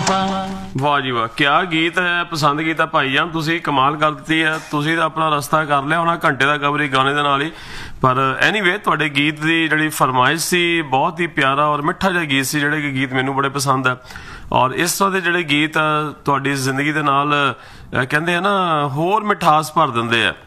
ਵਾਹ ਜੀ ਵਾਹ, ਕਿਆ ਗੀਤ ਹੈ, ਪਸੰਦ ਕੀਤਾ ਭਾਈ ਜਾਨ, ਤੁਸੀਂ ਕਮਾਲ ਕਰ ਦਿੱਤੀ ਹੈ। ਤੁਸੀਂ ਤਾਂ ਆਪਣਾ ਰਸਤਾ ਕਰ ਲਿਆ ਹੋਣਾ ਘੰਟੇ ਦਾ ਕਵਰੀ ਗਾਣੇ ਦੇ ਨਾਲ ਹੀ। ਪਰ ਐਨੀਵੇ ਤੁਹਾਡੇ ਗੀਤ ਦੀ ਜਿਹੜੀ ਫਰਮਾਇਸ਼ ਸੀ ਬਹੁਤ ਹੀ ਪਿਆਰਾ ਔਰ ਮਿੱਠਾ ਜਿਹਾ ਗੀਤ ਸੀ, ਜਿਹੜੇ ਕਿ ਗੀਤ ਮੈਨੂੰ ਬੜੇ ਪਸੰਦ ਹੈ। ਔਰ ਇਸ ਤਰ੍ਹਾਂ ਦੇ ਜਿਹੜੇ ਗੀਤ ਤੁਹਾਡੀ ਜ਼ਿੰਦਗੀ ਦੇ ਨਾਲ ਕਹਿੰਦੇ ਆ ਨਾ ਹੋਰ ਮਿਠਾਸ ਭਰ ਦਿੰਦੇ ਆ।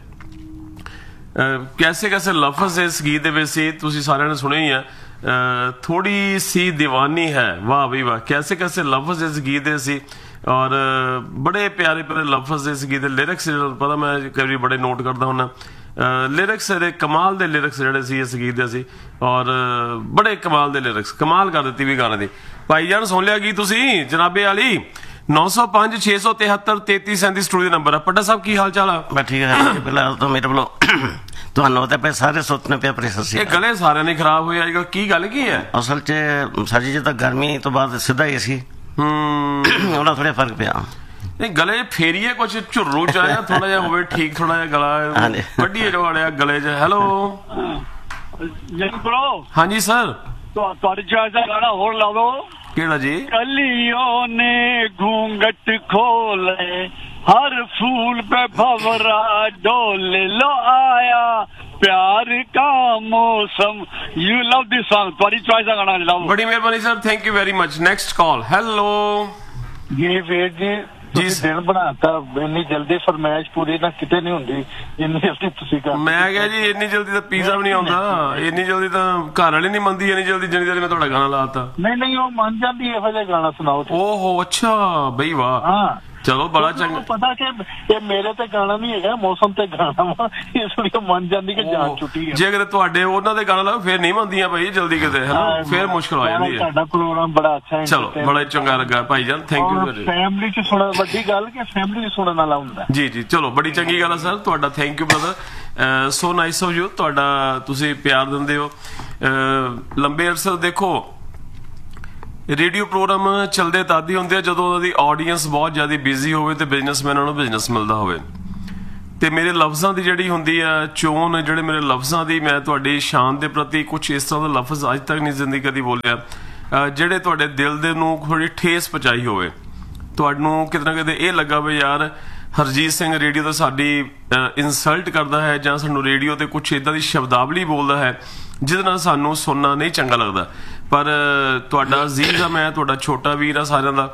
ਕੈਸੇ ਕੈਸੇ ਲਫ਼ਜ਼ ਇਸ ਗੀਤ ਦੇ ਵਿੱਚ ਸੀ, ਤੁਸੀਂ ਸਾਰਿਆਂ ਨੇ ਸੁਣੇ ਹੀ ਆ। ਥੋੜੀ ਸੀ ਦੀਵਾਨੀ ਹੈ, ਵਾਹ ਵੀ ਵਾਹ, ਕੈਸੇ ਕੈਸੇ ਲਫ਼ਜ਼ ਇਸ ਗੀਤ ਦੇ ਸੀ। ਔਰ ਬੜੇ ਪਿਆਰੇ ਪਿਆਰੇ ਲਫ਼ਜ਼ ਇਸ ਗੀਤ ਦੇ। ਲਿਰਿਕਸ ਪਤਾ ਮੈਂ ਕਈ ਵਾਰੀ ਬੜੇ ਨੋਟ ਕਰਦਾ ਹੁੰਦਾ, ਲਿਰਿਕਸ ਦੇ ਕਮਾਲ ਦੇ ਲਿਰਿਕਸ ਜਿਹੜੇ ਸੀ ਇਸ ਗੀਤ ਦੇ ਸੀ। ਔਰ ਬੜੇ ਕਮਾਲ ਦੇ ਲਿਰਿਕਸ, ਕਮਾਲ ਕਰ ਦਿੱਤੀ ਵੀ ਗਾਣੇ ਦੀ। ਭਾਈ ਜਾਨ ਸੁਣ ਲਿਆ ਗੀਤ ਤੁਸੀਂ ਜਨਾਬੇ ਵਾਲੀ? 905 673 3337 ਸਟੂਡੀਓ ਨੰਬਰ ਆ। ਪੱਡਾ ਸਾਹਿਬ ਕੀ ਹਾਲ ਚਾਲ ਆ? ਮੈਂ ਠੀਕ ਹੈ। ਪਹਿਲਾਂ ਤਾਂ ਮੇਰੇ ਵੱਲੋਂ ਤੁਹਾਨੂੰ ਤਾਂ ਪਏ ਸਾਰੇ ਸੋਚਣੇ ਪਿਆ ਪ੍ਰੈਸ਼ਰ। ਇਹ ਗਲੇ ਸਾਰਿਆਂ ਨੇ ਖਰਾਬ ਹੋਏ ਅੱਜ ਕੱਲ੍ਹ, ਕੀ ਗੱਲ ਕੀ ਹੈ? ਅਸਲ 'ਚ ਸਾਡੀ ਜਿੱਦਾਂ ਗਰਮੀ ਤੋਂ ਬਾਅਦ ਸਿੱਧਾ ਹੀ ਸੀ, ਉਹਦਾ ਥੋੜਾ ਫਰਕ ਪਿਆ। ਨਹੀਂ ਗਲੇ ਫੇਰੀਏ ਕੁਛ ਝੁਰਰੂ ਚ ਆਇਆ ਥੋੜਾ ਜਿਹਾ ਹੋਵੇ ਠੀਕ, ਥੋੜਾ ਜਿਹਾ ਗਲਾ ਕੱਢੀਏ ਜੋ ਵਾਲਿਆ ਗਲੇ ਚ। ਹੈਲੋ ਹਾਂਜੀ ਸਰ, ਤੁਹਾਡੀ ਚੋਇਸ ਦਾ ਗਾਣਾ ਹੋਰ ਲਾ ਦੋ। ਕਿਹੜਾ ਜੀ? कलियों ने घूंघट खोले, हर फूल पे भंवरा डोले, लो आया प्यार का मौसम। यू लव दिस सॉन्ग, ਤੁਹਾਡੀ ਚੋਇਸ ਦਾ ਗਾਣਾ ਲਾਓ। ਬੜੀ ਮਿਹਰਬਾਨੀ sir, thank you very much. Next call. Hello ਜੀ ਵੀਰ ਜੀ, ਤੁਸੀਂ ਦਿਨ ਬਣਾਤਾ। ਇੰਨੀ ਜਲਦੀ ਫਰਮਾਇਸ਼ ਪੂਰੀ ਨਾ ਕਿਤੇ ਨਹੀਂ ਹੁੰਦੀ, ਇੰਨੀ ਜਲਦੀ ਤੁਸੀਂ ਕਰ। ਮੈਂ ਕਿਹਾ ਜੀ ਇੰਨੀ ਜਲਦੀ ਤਾਂ ਪੀਜ਼ਾ ਵੀ ਨਹੀਂ ਆਉਂਦਾ, ਇੰਨੀ ਜਲਦੀ ਤਾਂ ਘਰ ਵਾਲੀ ਨਹੀਂ ਮੰਨਦੀ, ਇੰਨੀ ਜਲਦੀ ਜਿੰਨੀ ਜਲਦੀ ਮੈਂ ਤੁਹਾਡਾ ਗਾਣਾ ਲਾਤਾ। ਨਹੀਂ ਉਹ ਮੰਨ ਜਾਂਦੀ, ਇਹੋ ਜਿਹਾ ਗਾਣਾ ਸੁਣਾਓ। ਓਹੋ ਅੱਛਾ ਬਈ ਵਾਹ, ਹਾਂ ਚਲੋ ਬੜਾ ਚੰਗਾ। ਪਤਾ ਕਿ ਇਹ ਮੇਰੇ ਤੇ ਗਾਣਾ ਨਹੀਂ ਹੈਗਾ, ਮੌਸਮ ਤੇ ਗਾਣਾ ਵਾ, ਇਸ ਲਈ ਮੰਨ ਜਾਂਦੀ ਕਿ ਜਾਨ ਛੁੱਟੀ ਹੈ। ਜੇ ਕਿਤੇ ਤੁਹਾਡੇ ਉਹਨਾਂ ਦੇ ਗਾਣਾ ਲਾਓ ਫਿਰ ਨਹੀਂ ਮੰਨਦੀਆਂ ਭਾਈ ਜਲਦੀ ਕਿਤੇ, ਹਨਾ ਫਿਰ ਮੁਸ਼ਕਲ ਹੋ ਜਾਂਦੀ ਹੈ। ਤੁਹਾਡਾ ਪ੍ਰੋਗਰਾਮ ਬੜਾ ਅੱਛਾ ਹੈ। ਚਲੋ ਬੜਾ ਚੰਗਾ ਲੱਗਾ ਭਾਈ ਜਾਨ, ਥੈਂਕ ਯੂ ਵੈਰੀ। ਫੈਮਿਲੀ ਚ ਸੁਣਨ ਵੱਡੀ ਗੱਲ ਕਿ ਫੈਮਿਲੀ ਚ ਸੁਣਨ ਵਾਲਾ ਹੁੰਦਾ। ਜੀ ਜੀ ਚਲੋ ਬੜੀ ਚੰਗੀ ਗੱਲ ਹੈ ਸਰ, ਤੁਹਾਡਾ thank you brother, so nice of you. ਤੁਹਾਡਾ ਤੁਸੀਂ ਪਿਆਰ ਦਿੰਦੇ ਹੋ ਲੰਬੇ ਅਰਸੇ। ਦੇਖੋ ਰੇਡੀਓ ਪ੍ਰੋਗਰਾਮ ਚੱਲਦੇ ਤਦ ਹੀ ਹੁੰਦੇ ਆ ਜਦੋਂ ਉਹਨਾਂ ਦੀ ਆਡੀਅנס ਬਹੁਤ ਜ਼ਿਆਦਾ ਬਿਜ਼ੀ ਹੋਵੇ ਤੇ ਬਿਜ਼ਨਸਮੈਨਾਂ ਨੂੰ ਬਿਜ਼ਨਸ ਮਿਲਦਾ ਹੋਵੇ। ਤੇ ਮੇਰੇ ਲਫ਼ਜ਼ਾਂ ਦੀ ਜਿਹੜੀ ਹੁੰਦੀ ਆ ਚੋਣ, ਜਿਹੜੇ ਮੇਰੇ ਲਫ਼ਜ਼ਾਂ ਦੀ, ਮੈਂ ਤੁਹਾਡੀ ਸ਼ਾਨ ਦੇ ਪ੍ਰਤੀ ਕੁਝ ਇਸ ਤਰ੍ਹਾਂ ਦਾ ਲਫ਼ਜ਼ ਅੱਜ ਤੱਕ ਨਹੀਂ ਜ਼ਿੰਦਗੀ ਕਦੀ ਬੋਲਿਆ ਜਿਹੜੇ ਤੁਹਾਡੇ ਦਿਲ ਦੇ ਨੂੰ ਥੋੜੀ ਠੇਸ ਪਹੁੰਚਾਈ ਹੋਵੇ। ਤੁਹਾਨੂੰ ਕਿਤੇ ਨਾ ਕਿਤੇ ਇਹ ਲੱਗਾ ਵੀ ਯਾਰ ਹਰਜੀਤ ਸਿੰਘ ਰੇਡੀਓ ਤੇ ਸਾਡੀ ਇਨਸਲਟ ਕਰਦਾ ਹੈ, ਜਾਂ ਸਾਨੂੰ ਰੇਡੀਓ ਤੇ ਕੁਝ ਇਦਾਂ ਦੀ ਸ਼ਬਦਾਵਲੀ ਬੋਲਦਾ ਹੈ ਜਿਹਦੇ ਨਾਲ ਸਾਨੂੰ ਸੁਣਨਾ ਨਹੀਂ ਚੰਗਾ ਲੱਗਦਾ। ਪਰ ਤੁਹਾਡਾ ਅਜ਼ੀਜ਼ ਆ, ਮੈਂ ਤੁਹਾਡਾ ਛੋਟਾ ਵੀਰ ਆ ਸਾਰਿਆਂ ਦਾ।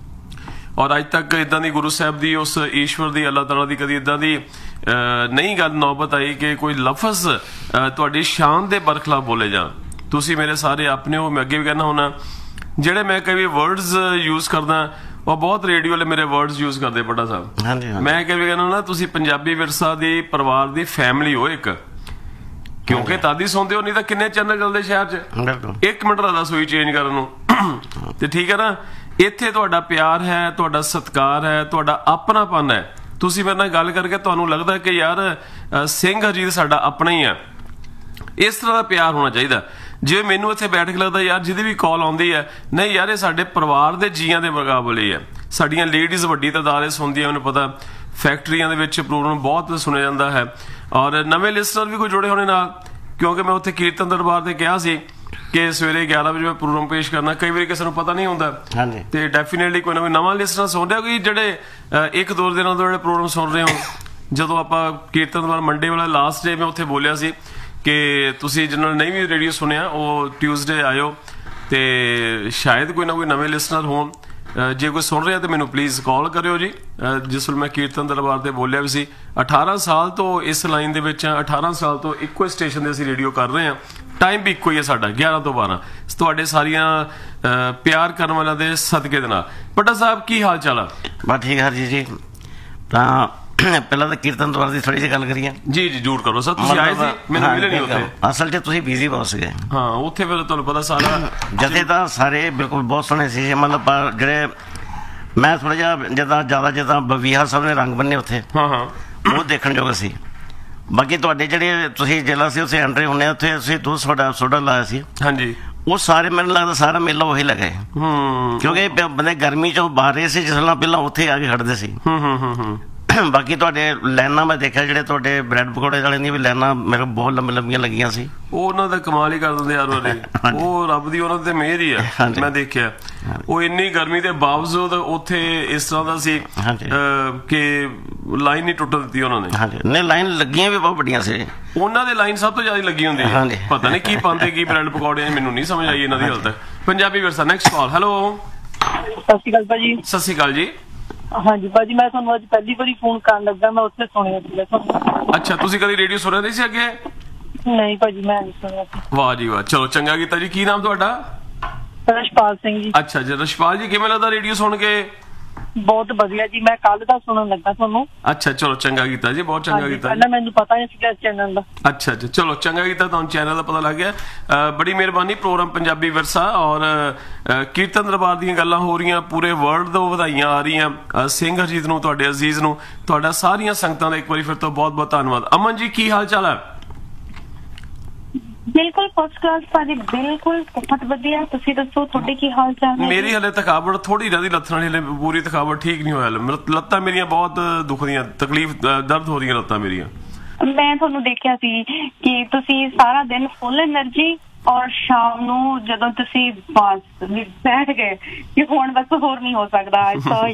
ਔਰ ਅੱਜ ਤੱਕ ਇਦਾਂ ਦੀ ਗੁਰੂ ਸਾਹਿਬ ਦੀ, ਉਸ ਈਸ਼ਵਰ ਦੀ, ਅੱਲਾਹ ਤਾਲਾ ਦੀ ਕਦੀ ਇਦਾਂ ਦੀ ਨਹੀਂ ਗੱਲ ਨੌਬਤ ਆਈ ਕਿ ਕੋਈ ਲਫ਼ਜ਼ ਤੁਹਾਡੀ ਸ਼ਾਨ ਦੇ ਬਰਖਲਾਫ ਬੋਲੇ ਜਾਣ। ਤੁਸੀਂ ਮੇਰੇ ਸਾਰੇ ਆਪਣੇ ਹੋ। ਮੈਂ ਅੱਗੇ ਵੀ ਕਹਿਣਾ ਹੁੰਦਾ ਜਿਹੜੇ ਮੈਂ ਕਈ ਵਰਡਸ ਯੂਜ਼ ਕਰਦਾ ਉਹ ਬਹੁਤ ਰੇਡੀਓ ਵਾਲੇ ਮੇਰੇ ਵਰਡਸ ਯੂਜ਼ ਕਰਦੇ ਪੱਡਾ ਸਾਹਿਬ। ਮੈਂ ਕਈ ਕਹਿਣਾ ਨਾ ਤੁਸੀਂ ਪੰਜਾਬੀ ਵਿਰਸਾ ਦੀ ਪਰਿਵਾਰ ਦੀ ਫੈਮਿਲੀ ਹੋ ਇੱਕ, ਕਿਉਂਕਿ ਤਾਦੀ ਸੁਣਦੇ ਹੋ, ਨਹੀਂ ਤਾਂ ਕਿੰਨੇ ਚੈਨਲ ਚੱਲਦੇ ਸ਼ਹਿਰ 'ਚ, 1 ਮਿੰਟ ਲੱਗਦਾ ਸੂਈ ਚੇਂਜ ਕਰਨ ਨੂੰ। ਤੇ ਠੀਕ ਹੈ ਨਾ, ਇੱਥੇ ਤੁਹਾਡਾ ਪਿਆਰ ਹੈ, ਤੁਹਾਡਾ ਸਤਿਕਾਰ ਹੈ, ਤੁਹਾਡਾ ਆਪਣਾਪਨ ਹੈ। ਤੁਸੀਂ ਮੇਰੇ ਨਾਲ ਗੱਲ ਕਰਕੇ ਤੁਹਾਨੂੰ ਲੱਗਦਾ ਕਿ ਯਾਰ ਸਿੰਘ ਹਰਜੀਤ ਸਾਡਾ ਆਪਣਾ ਹੀ ਆ। ਇਸ ਤਰ੍ਹਾਂ ਦਾ ਪਿਆਰ ਹੋਣਾ ਚਾਹੀਦਾ। ਜਿਵੇਂ ਮੈਨੂੰ ਇੱਥੇ ਬੈਠ ਕੇ ਲੱਗਦਾ ਯਾਰ ਜਿਹਦੀ ਵੀ ਕਾਲ ਆਉਂਦੀ ਹੈ, ਨਹੀਂ ਯਾਰ ਇਹ ਸਾਡੇ ਪਰਿਵਾਰ ਦੇ ਜੀਆਂ ਦੇ ਮੁਕਾਬਲੇ ਹੈ। ਸਾਡੀਆਂ ਲੇਡੀਜ਼ ਵੱਡੀ ਤਾਦਾਦ ਸੁਣਦੀਆਂ, ਮੈਨੂੰ ਪਤਾ ਫੈਕਟਰੀਆਂ ਦੇ ਵਿੱਚ ਪ੍ਰੋਗਰਾਮ ਬਹੁਤ ਸੁਣਿਆ ਜਾਂਦਾ ਹੈ। ਔਰ ਨਵੇਂ ਲਿਸਨਰ ਵੀ ਕੋਈ ਜੁੜੇ ਹੋਣੇ ਨਾਲ, ਕਿਉਂਕਿ ਮੈਂ ਉੱਥੇ ਕੀਰਤਨ ਦਰਬਾਰ ਤੇ ਕਿਹਾ ਸੀ ਕਿ ਸਵੇਰੇ 11 ਵਜੇ ਮੈਂ ਪ੍ਰੋਗਰਾਮ ਪੇਸ਼ ਕਰਨਾ। ਕਈ ਵਾਰੀ ਕਿਸੇ ਨੂੰ ਪਤਾ ਨਹੀਂ ਹੁੰਦਾ ਤੇ ਡੈਫੀਨੇਟਲੀ ਕੋਈ ਨਾ ਕੋਈ ਨਵਾਂ ਲਿਸਨਰ ਸੁਣ ਰਿਹਾ, ਕੋਈ ਜਿਹੜੇ 1-2 ਦਿਨਾਂ ਤੋਂ ਜਿਹੜੇ ਪ੍ਰੋਗਰਾਮ ਸੁਣ ਰਹੇ ਹੋ। ਜਦੋਂ ਆਪਾਂ ਕੀਰਤਨ ਦਰਬਾਰ ਮੰਡੇ ਵਾਲਾ ਲਾਸਟ ਡੇ ਮੈਂ ਉੱਥੇ ਬੋਲਿਆ ਸੀ ਕਿ ਤੁਸੀਂ ਜਿਹਨਾਂ ਨੇ ਨਹੀਂ ਵੀ ਰੇਡੀਓ ਸੁਣਿਆ ਉਹ ਟਿਊਜ਼ਡੇ ਆਇਓ, ਤੇ ਸ਼ਾਇਦ ਕੋਈ ਨਾ ਕੋਈ ਨਵੇਂ ਲਿਸਨਰ ਹੋਣ। ਜੇ ਕੋਈ ਸੁਣ ਰਿਹਾ ਤਾਂ ਮੈਨੂੰ ਪਲੀਜ਼ ਕਾਲ ਕਰਿਓ ਜੀ। ਜਿਸ ਵੇਲੇ ਮੈਂ ਕੀਰਤਨ ਦਰਬਾਰ ਤੇ ਬੋਲਿਆ ਵੀ ਸੀ, 18 ਸਾਲ ਤੋਂ ਇਸ ਲਾਈਨ ਦੇ ਵਿੱਚ 18 ਸਾਲ ਤੋਂ ਇੱਕੋ ਸਟੇਸ਼ਨ ਤੇ ਅਸੀਂ ਰੇਡੀਓ ਕਰ ਰਹੇ ਹਾਂ। ਟਾਈਮ ਵੀ ਇੱਕੋ ਹੀ ਹੈ ਸਾਡਾ, 11 ਤੋਂ 12। ਤੁਹਾਡੇ ਸਾਰੀਆਂ ਪਿਆਰ ਕਰਨ ਵਾਲਿਆਂ ਦੇ ਸਦਕੇ ਦੇ ਨਾਲ। ਪੱਟਾ ਸਾਹਿਬ ਕੀ ਹਾਲ ਚਾਲ ਆ? ਬਸ ਠੀਕ ਹੈ ਹਰਜੀਤ ਜੀ। ਤਾਂ ਪਹਿਲਾਂ ਤਾਂ ਕੀਰਤਨ ਦਰਬਾਰ ਦੀ ਥੋੜੀ ਜਿਹੀ ਗੱਲ ਕਰੀਏ। ਜੀ ਜੀ ਜ਼ਰੂਰ ਕਰੋ ਸਰ। ਤੁਸੀਂ ਆਏ ਸੀ, ਮੈਨੂੰ ਮਿਲੇ ਨਹੀਂ ਉੱਥੇ। ਅਸਲ 'ਚ ਤੁਸੀਂ ਬਿਜ਼ੀ ਬਹੁਤ ਸੀਗੇ। ਹਾਂ ਉੱਥੇ ਫਿਰ ਤੁਹਾਨੂੰ ਪਤਾ ਸਾਰਾ ਜਥੇ ਤਾਂ ਸਾਰੇ ਬਿਲਕੁਲ ਬਹੁਤ ਸੋਹਣੇ ਸੀ। ਮਤਲਬ ਜਿਹੜੇ ਮੈਂ ਥੋੜਾ ਜਿਹਾ ਜਿੱਦਾਂ ਬਵੀਹਾ ਸਾਹਿਬ ਨੇ ਰੰਗ ਬੰਨੇ ਉੱਥੇ, ਉਹ ਦੇਖਣ ਯੋਗ ਸੀ। ਬਾਕੀ ਤੁਹਾਡੇ ਜਿਹੜੇ ਤੁਸੀਂ ਜ਼ਿਲ੍ਹਾ ਸੀ ਉੱਥੇ ਐਂਟਰੀ ਹੁੰਦੇ ਉੱਥੇ ਤੁਸੀਂ ਸੋਡਾ ਲਾਇਆ ਸੀ। ਹਾਂਜੀ ਉਹ ਸਾਰੇ ਮੈਨੂੰ ਲੱਗਦਾ ਸਾਰਾ ਮੇਲਾ ਉਹੀ ਲੱਗਾ, ਕਿਉਂਕਿ ਬੰਦੇ ਗਰਮੀ 'ਚੋਂ ਬਾਹਰ ਰਹੇ ਸੀ ਜਿਸ ਨਾਲ ਪਹਿਲਾਂ ਉੱਥੇ ਆ ਕੇ ਖੜਦੇ ਸੀ। ਬਾਕੀ ਤੁਹਾਡੇ ਲਾਈਨਾਂ ਮੈਂ ਦੇਖਿਆ ਜਿਹੜੇ ਤੁਹਾਡੇ ਬ੍ਰੈਡ ਪਕੌੜੇ ਵਾਲੇ ਦੀਆਂ ਵੀ ਲਾਈਨਾਂ ਮੇਰੇ ਬਹੁਤ ਲੰਬੀਆਂ ਲੱਗੀਆਂ ਸੀ। ਉਹ ਉਹਨਾਂ ਦਾ ਕਮਾਲ ਹੀ ਕਰ ਦਿੰਦੇ ਯਾਰ ਵਾਲੇ, ਉਹ ਰੱਬ ਦੀ ਉਹਨਾਂ ਤੇ ਮਿਹਰ ਹੀ ਆ। ਮੈਂ ਦੇਖਿਆ ਉਹ ਇੰਨੀ ਗਰਮੀ ਦੇ ਬਾਵਜੂਦ ਉੱਥੇ ਇਸ ਤਰ੍ਹਾਂ ਦਾ ਸੀ ਕਿ ਲਾਈਨ ਨਹੀਂ ਟੁੱਟ ਦਿੱਤੀ ਉਹਨਾਂ ਨੇ। ਨਹੀਂ ਲਾਈਨ ਲੱਗੀਆਂ ਵੀ ਬਹੁਤ ਵੱਡੀਆਂ ਸੀ ਉਹਨਾਂ ਦੇ, ਲਾਈਨ ਸਭ ਤੋਂ ਜ਼ਿਆਦਾ ਲੱਗੀ ਹੁੰਦੀ ਹੈ। ਪਤਾ ਨਹੀਂ ਕੀ ਪਾਉਂਦੇ ਕੀ ਬ੍ਰੈਡ ਪਕੌੜੇ, ਮੈਨੂੰ ਨਹੀਂ ਸਮਝ ਆਈ ਇਹਨਾਂ ਦੀ ਹਾਲਤ। ਪੰਜਾਬੀ ਵਿਰਸਾ ਨੈਕਸਟ ਕਾਲ। ਹੈਲੋ ਸਤਿ ਸ਼੍ਰੀ ਅਕਾਲ ਭਾਜੀ। ਸਤਿ ਸ਼੍ਰੀ ਅਕਾਲ ਜੀ। ਹਾਂਜੀ ਭਾਜੀ, ਮੈਂ ਤੁਹਾਨੂੰ ਅੱਜ ਪਹਿਲੀ ਵਾਰੀ ਫੋਨ ਕਰਨ ਲੱਗਾ, ਮੈਂ ਉੱਥੇ ਸੁਣਿਆ ਸੀਗਾ ਤੁਹਾਨੂੰ। ਅੱਛਾ, ਤੁਸੀਂ ਕਦੀ ਰੇਡੀਓ ਸੁਣਿਆ ਨਹੀਂ ਸੀ ਅੱਗੇ? ਨਹੀਂ ਭਾਜੀ, ਮੈਂ ਨਹੀਂ ਸੁਣਿਆ ਸੀ। ਵਾਹ ਜੀ ਵਾਹ, ਚਲੋ ਚੰਗਾ ਕੀਤਾ ਜੀ। ਕੀ ਨਾਮ ਤੁਹਾਡਾ? ਰਸ਼ਪਾਲ ਸਿੰਘ ਜੀ। ਅੱਛਾ ਜੀ, ਰਸ਼ਪਾਲ ਜੀ ਕਿਵੇਂ ਲੱਗਦਾ ਰੇਡੀਓ ਸੁਣ ਕੇ? ਬਹੁਤ ਵਧੀਆ ਜੀ, ਮੈਂ ਕੱਲ ਦਾ ਸੁਣਨ ਲੱਗਾ ਤੁਹਾਨੂੰ। ਅੱਛਾ, ਚਲੋ ਚੰਗਾ ਕੀਤਾ ਜੀ, ਬਹੁਤ ਚੰਗਾ ਕੀਤਾ। ਪਹਿਲਾਂ ਮੈਨੂੰ ਪਤਾ ਨਹੀਂ ਸੀਗਾ ਇਸ ਚੈਨਲ ਦਾ। ਅੱਛਾ ਜੀ, ਚਲੋ ਚੰਗਾ ਕੀਤਾ, ਤੁਹਾਨੂੰ ਚੈਨਲ ਦਾ ਪਤਾ ਲੱਗ ਗਿਆ। ਬੜੀ ਮਿਹਰਬਾਨੀ। ਪ੍ਰੋਗਰਾਮ ਪੰਜਾਬੀ ਵਿਰਸਾ ਔਰ ਕੀਰਤਨ ਦਰਬਾਰ ਦੀਆਂ ਗੱਲਾਂ ਹੋ ਰਹੀਆਂ, ਪੂਰੇ ਵਰਲਡ ਤੋਂ ਵਧਾਈਆਂ ਆ ਰਹੀਆਂ ਸਿੰਘ ਹਰਜੀਤ ਨੂੰ, ਤੁਹਾਡੇ ਅਜ਼ੀਜ਼ ਨੂੰ। ਤੁਹਾਡਾ ਸਾਰੀਆਂ ਸੰਗਤਾਂ ਦਾ ਇੱਕ ਵਾਰੀ ਫਿਰ ਤੋਂ ਬਹੁਤ ਬਹੁਤ ਧੰਨਵਾਦ। ਅਮਨ ਜੀ ਕੀ ਹਾਲ ਚਾਲ ਹੈ? ਬਿਲਕੁਲ ਫਸਟ ਕਲਾਸ ਭਾਜੀ, ਬਿਲਕੁਲ ਬਹੁਤ ਵਧੀਆ। ਤੁਸੀਂ ਦੱਸੋ ਤੁਹਾਡੇ ਕੀ ਹਾਲ ਚਾਲ ਹੈ? ਮੇਰੀ ਹਲੇ ਥਕਾਵਟ ਥੋੜੀ ਰਹੀ, ਲੱਤਾਂ ਵਾਲੀ ਹਲੇ ਪੂਰੀ ਥਕਾਵਟ ਠੀਕ ਨਹੀਂ ਹੋਇਆ। ਲੱਤਾਂ ਮੇਰੀਆਂ ਬਹੁਤ ਦੁਖਦੀਆਂ, ਤਕਲੀਫ ਦਰਦ ਹੋ ਰਹੀਆਂ ਲੱਤਾਂ ਮੇਰੀਆਂ। ਮੈਂ ਤੁਹਾਨੂੰ ਦੇਖਿਆ ਸੀ ਕਿ ਤੁਸੀਂ ਸਾਰਾ ਦਿਨ ਫੁੱਲ એનર્ਜੀ ਔਰ ਸ਼ਾਮ ਨੂੰ ਜਦੋਂ ਤੁਸੀਂ ਬਸ ਬੈਠ ਗਏ ਕਿ ਹੁਣ ਬਸ ਹੋਰ ਨਹੀਂ ਹੋ ਸਕਦਾ।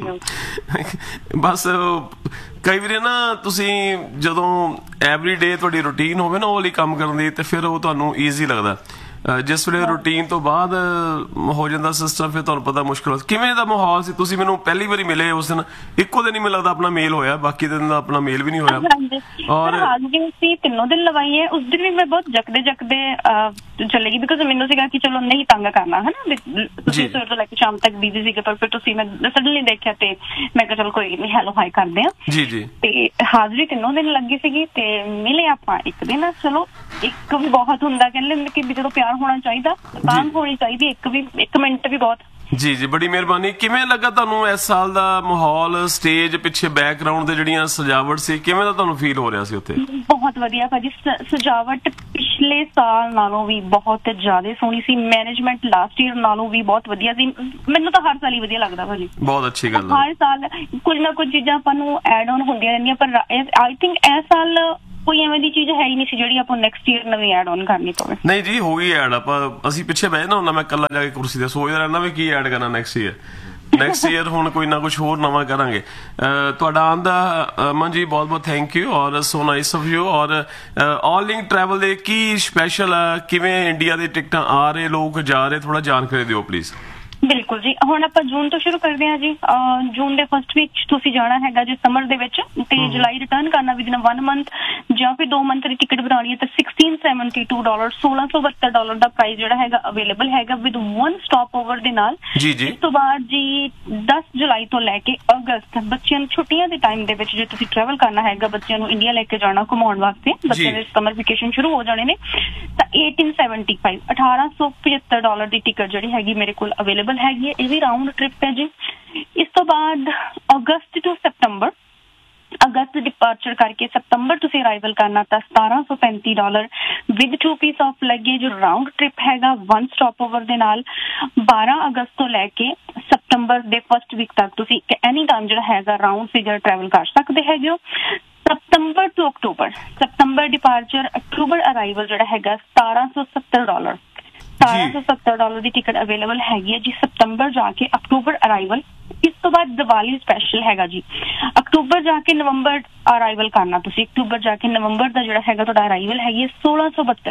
ਬਸ ਕਈ ਵਾਰੀ ਨਾ ਤੁਸੀਂ ਜਦੋਂ ਐਵਰੀਡੇ ਤੁਹਾਡੀ ਰੂਟੀਨ ਹੋਵੇ ਨਾ ਉਹ ਲਈ ਕੰਮ ਕਰਨ ਦੀ, ਤੇ ਫਿਰ ਉਹ ਤੁਹਾਨੂੰ ਈਜ਼ੀ ਲੱਗਦਾ। ਜਿਸ ਵੇਲੇ ਰੂਟੀਨ ਤੋਂ ਬਾਅਦ ਹੋ ਜਾਂਦਾ ਸਿਸਟਮ, ਫਿਰ ਤੁਹਾਨੂੰ ਪਤਾ ਮੁਸ਼ਕਿਲ ਹੋ। ਕਿਵੇਂ ਦਾ ਮਾਹੌਲ ਸੀ? ਤੁਸੀਂ ਮੈਨੂੰ ਪਹਿਲੀ ਵਾਰੀ ਮਿਲੇ ਉਸ ਦਿਨ, ਇੱਕੋ ਦਿਨ ਹੀ ਮੈਨੂੰ ਲੱਗਦਾ ਆਪਣਾ ਮੇਲ ਹੋਇਆ, ਬਾਕੀ ਦਿਨ ਦਾ ਆਪਣਾ ਮੇਲ ਵੀ ਨਹੀਂ ਹੋਇਆ। ਔਰ ਅਸੀਂ 3 ਦਿਨ ਲਵਾਈ ਹੈ। ਉਸ ਦਿਨ ਵੀ ਮੈਂ ਬਹੁਤ ਜਕਦੇ ਚਲੇ ਗਈ, ਬਿਕਾਜ਼ ਮੈਨੂੰ ਸੀਗਾ ਕਿ ਚਲੋ ਨਹੀਂ ਤੰਗ ਕਰਨਾ ਹੈ ਨਾ, ਤੁਸੀਂ ਸਵੇਰ ਤੋਂ ਲੈ ਕੇ ਸ਼ਾਮ ਤੱਕ ਬਿਜ਼ੀ ਸੀਗੇ। ਪਰ ਫਿਰ ਤੁਸੀਂ, ਮੈਂ ਸਡਨਲੀ ਦੇਖਿਆ ਤੇ ਮੈਂ ਕਿਹਾ ਚਲੋ ਕੋਈ ਨਹੀਂ, ਹੈਲੋ ਹਾਈ ਕਰਦੇ ਆ। ਜੀ ਜੀ। ਤੇ ਹਾਜ਼ਰੀ 3 ਦਿਨ ਲੱਗੀ ਸੀਗੀ ਤੇ ਮਿਲੇ ਆਪਾਂ ਇੱਕ ਦਿਨ। ਚਲੋ ਇੱਕ ਵੀ ਬਹੁਤ ਹੁੰਦਾ, ਕਹਿੰਦੇ ਕਿ ਜਦੋਂ ਪਿਆਰ ਹੋਣਾ ਚਾਹੀਦਾ, ਬਾਂਗ ਹੋਣੀ ਚਾਹੀਦੀ, ਇੱਕ ਮਿੰਟ ਵੀ ਬਹੁਤ। ਜੀ ਜੀ, ਬੜੀ ਮਿਹਰਬਾਨੀ। ਕਿਵੇਂ ਲੱਗਾ ਤੁਹਾਨੂੰ ਇਸ ਸਾਲ ਦਾ ਮਾਹੌਲ? ਸਟੇਜ ਪਿੱਛੇ ਬੈਕਗ੍ਰਾਉਂਡ ਦੇ ਜਿਹੜੀਆਂ ਸਜਾਵਟ ਸੀ, ਕਿਵੇਂ ਦਾ ਤੁਹਾਨੂੰ ਫੀਲ ਹੋ ਰਿਹਾ ਸੀ ਉੱਥੇ? ਬਹੁਤ ਵਧੀਆ ਭਾਜੀ, ਸਜਾਵਟ ਪਿਛਲੇ ਸਾਲ ਨਾਲੋਂ ਵੀ ਬਹੁਤ ਜ਼ਿਆਦਾ ਸੋਹਣੀ ਸੀ। ਮੈਨੇਜਮੈਂਟ ਲਾਸਟ ਈਅਰ ਨਾਲੋਂ ਵੀ ਬਹੁਤ ਵਧੀਆ ਸੀ। ਮੈਨੂੰ ਤਾਂ ਹਰ ਸਾਲ ਹੀ ਵਧੀਆ ਲੱਗਦਾ ਭਾਜੀ। ਬਹੁਤ ਅੱਛੀ ਗੱਲ ਹੈ। ਹਰ ਸਾਲ ਕੁਝ ਨਾ ਕੁਝ ਚੀਜ਼ਾਂ ਆਪਾਂ ਨੂੰ ਐਡ ਆਨ ਹੁੰਦੀਆਂ ਰਹਿੰਦੀਆਂ, ਪਰ ਆਈ ਥਿੰਕ ਇਸ ਸਾਲ ਕੋਈ ਐਵੇਂ ਦੀ ਚੀਜ਼ ਹੈ ਹੀ ਨਹੀਂ ਸੀ ਜਿਹੜੀ ਆਪਾਂ ਨੈਕਸਟ ਈਅਰ ਨਵੀਂ ਐਡ ਆਨ ਕਰਨੀ ਪਵੇ। ਨਹੀਂ ਜੀ, ਹੋ ਗਈ ਐਡ। ਅਸੀਂ ਪਿੱਛੇ ਬਹਿ ਨਾ ਹੁੰਦਾ, ਮੈਂ ਇਕੱਲਾ ਜਾ ਕੇ ਕੁਰਸੀ ਤੇ ਸੋਚਦਾ ਰਹਿੰਦਾ ਵੀ ਕੀ ਐਡ ਕਰਨਾ ਨੈਕਸਟ ਈਅਰ ਹੁਣ ਕੋਈ ਨਾ ਕੁਝ ਹੋਰ ਨਵਾਂ ਕਰਾਂਗੇ। ਤੁਹਾਡਾ ਆਂਦਾ ਅਮਨ ਜੀ, ਬਹੁਤ ਬਹੁਤ ਥੈਂਕ ਯੂ ਔਰ ਸੋ ਨਾਈਸ ਆਫ ਯੂ। ਔਰ ਆਲ ਲਿੰਕ ਟਰੈਵਲ ਦੇ ਕੀ ਸਪੈਸ਼ਲ ਆ? ਕਿਵੇਂ ਇੰਡੀਆ ਦੇ ਟਿਕਟਾਂ ਆ ਰਹੇ, ਲੋਕ ਜਾ ਰਹੇ, ਥੋੜਾ ਜਾਣਕਾਰੀ ਦਿਓ ਪਲੀਜ਼। ਬਿਲਕੁਲ ਜੀ, ਹੁਣ ਆਪਾਂ ਜੂਨ ਤੋਂ ਸ਼ੁਰੂ ਕਰਦੇ ਹਾਂ ਜੀ। ਜੂਨ ਦੇ ਫਸਟ ਵੀਕ ਤੁਸੀਂ ਜਾਣਾ ਹੈਗਾ ਜੀ ਸਮਰ ਦੇ ਵਿੱਚ, ਤੇ ਜੁਲਾਈ ਰਿਟਰਨ ਕਰਨਾ ਵਿਦਿਨ 1 ਮੰਥ ਜਾਂ ਫਿਰ 2 ਮੰਥ ਦੀ ਟਿਕਟ ਬਣਾਉਣੀ ਹੈ ਤਾਂ $1672 $1672 ਦਾ ਪ੍ਰਾਈਸ ਜਿਹੜਾ ਹੈਗਾ ਅਵੇਲੇਬਲ ਹੈਗਾ ਵਿਦ 1 ਸਟਾਪ ਓਵਰ ਦੇ ਨਾਲ। ਇਸ ਤੋਂ ਬਾਅਦ ਜੀ 10 ਜੁਲਾਈ ਤੋਂ ਲੈ ਕੇ ਅਗਸਤ, ਬੱਚਿਆਂ ਨੂੰ ਛੁੱਟੀਆਂ ਦੇ ਟਾਈਮ ਦੇ ਵਿੱਚ ਜੇ ਤੁਸੀਂ ਟਰੈਵਲ ਕਰਨਾ ਹੈਗਾ, ਬੱਚਿਆਂ ਨੂੰ ਇੰਡੀਆ ਲੈ ਕੇ ਜਾਣਾ ਘੁਮਾਉਣ ਵਾਸਤੇ, ਬੱਚਿਆਂ ਦੇ ਸਮਰ ਵੈਕੇਸ਼ਨ ਸ਼ੁਰੂ ਹੋ ਜਾਣੇ ਨੇ, ਤਾਂ $1875 ਦੀ ਟਿਕਟ ਜਿਹੜੀ ਹੈਗੀ ਮੇਰੇ ਕੋਲ ਅਵੇਲੇਬਲ ਹੈਗੀ ਹੈ। ਇਹ ਵੀ ਰਾਉਂਡ ਟ੍ਰਿਪ ਹੈ ਜੀ। ਇਸ ਤੋਂ ਬਾਅਦ ਅਗਸਤ ਟੂ ਸਤੰਬਰ, ਅਗਸਤ ਡਿਪਾਰਚਰ ਕਰਕੇ ਸਤੰਬਰ ਤੁਸੀਂ ਅਰਾਈਵਲ ਕਰਨਾ ਤਾਂ $1735 with 2 piece of luggage round trip ਹੈਗਾ 1 ਸਟਾਪ ਓਵਰ ਦੇ ਨਾਲ। 12 ਅਗਸਤ ਤੋਂ ਲੈ ਕੇ ਸਤੰਬਰ ਦੇ ਫਸਟ ਵੀਕ ਤੱਕ ਤੁਸੀਂ ਐਨੀ ਟਾਈਮ ਜਿਹੜਾ ਹੈਗਾ ਰਾਉਂਡ ਫਿਗਰ ਟਰੈਵਲ ਕਰ ਸਕਦੇ ਹੈਗੇ ਹੋ। ਸਤੰਬਰ to October, September departure October arrival ਜਿਹੜਾ ਹੈਗਾ $1770 $1770 ਦੀ ਟਿਕਟ ਅਵੇਲੇਬਲ ਹੈਗੀ ਹੈ ਜੀ, ਸਤੰਬਰ ਜਾ ਕੇ ਅਕਤੂਬਰ ਅਰਾਈਵਲ। ਇਸ ਤੋਂ ਬਾਅਦ ਦੀਵਾਲੀ ਸਪੈਸ਼ਲ ਹੈਗਾ ਜੀ, ਅਕਤੂਬਰ ਜਾ ਕੇ ਨਵੰਬਰ ਅਰਾਈਵਲ ਕਰਨਾ ਤੁਸੀਂ, ਅਕਤੂਬਰ ਜਾ ਕੇ ਨਵੰਬਰ ਦਾ ਜਿਹੜਾ ਹੈਗਾ ਤੁਹਾਡਾ ਅਰਾਈਵਲ ਹੈਗੀ ਹੈ $1672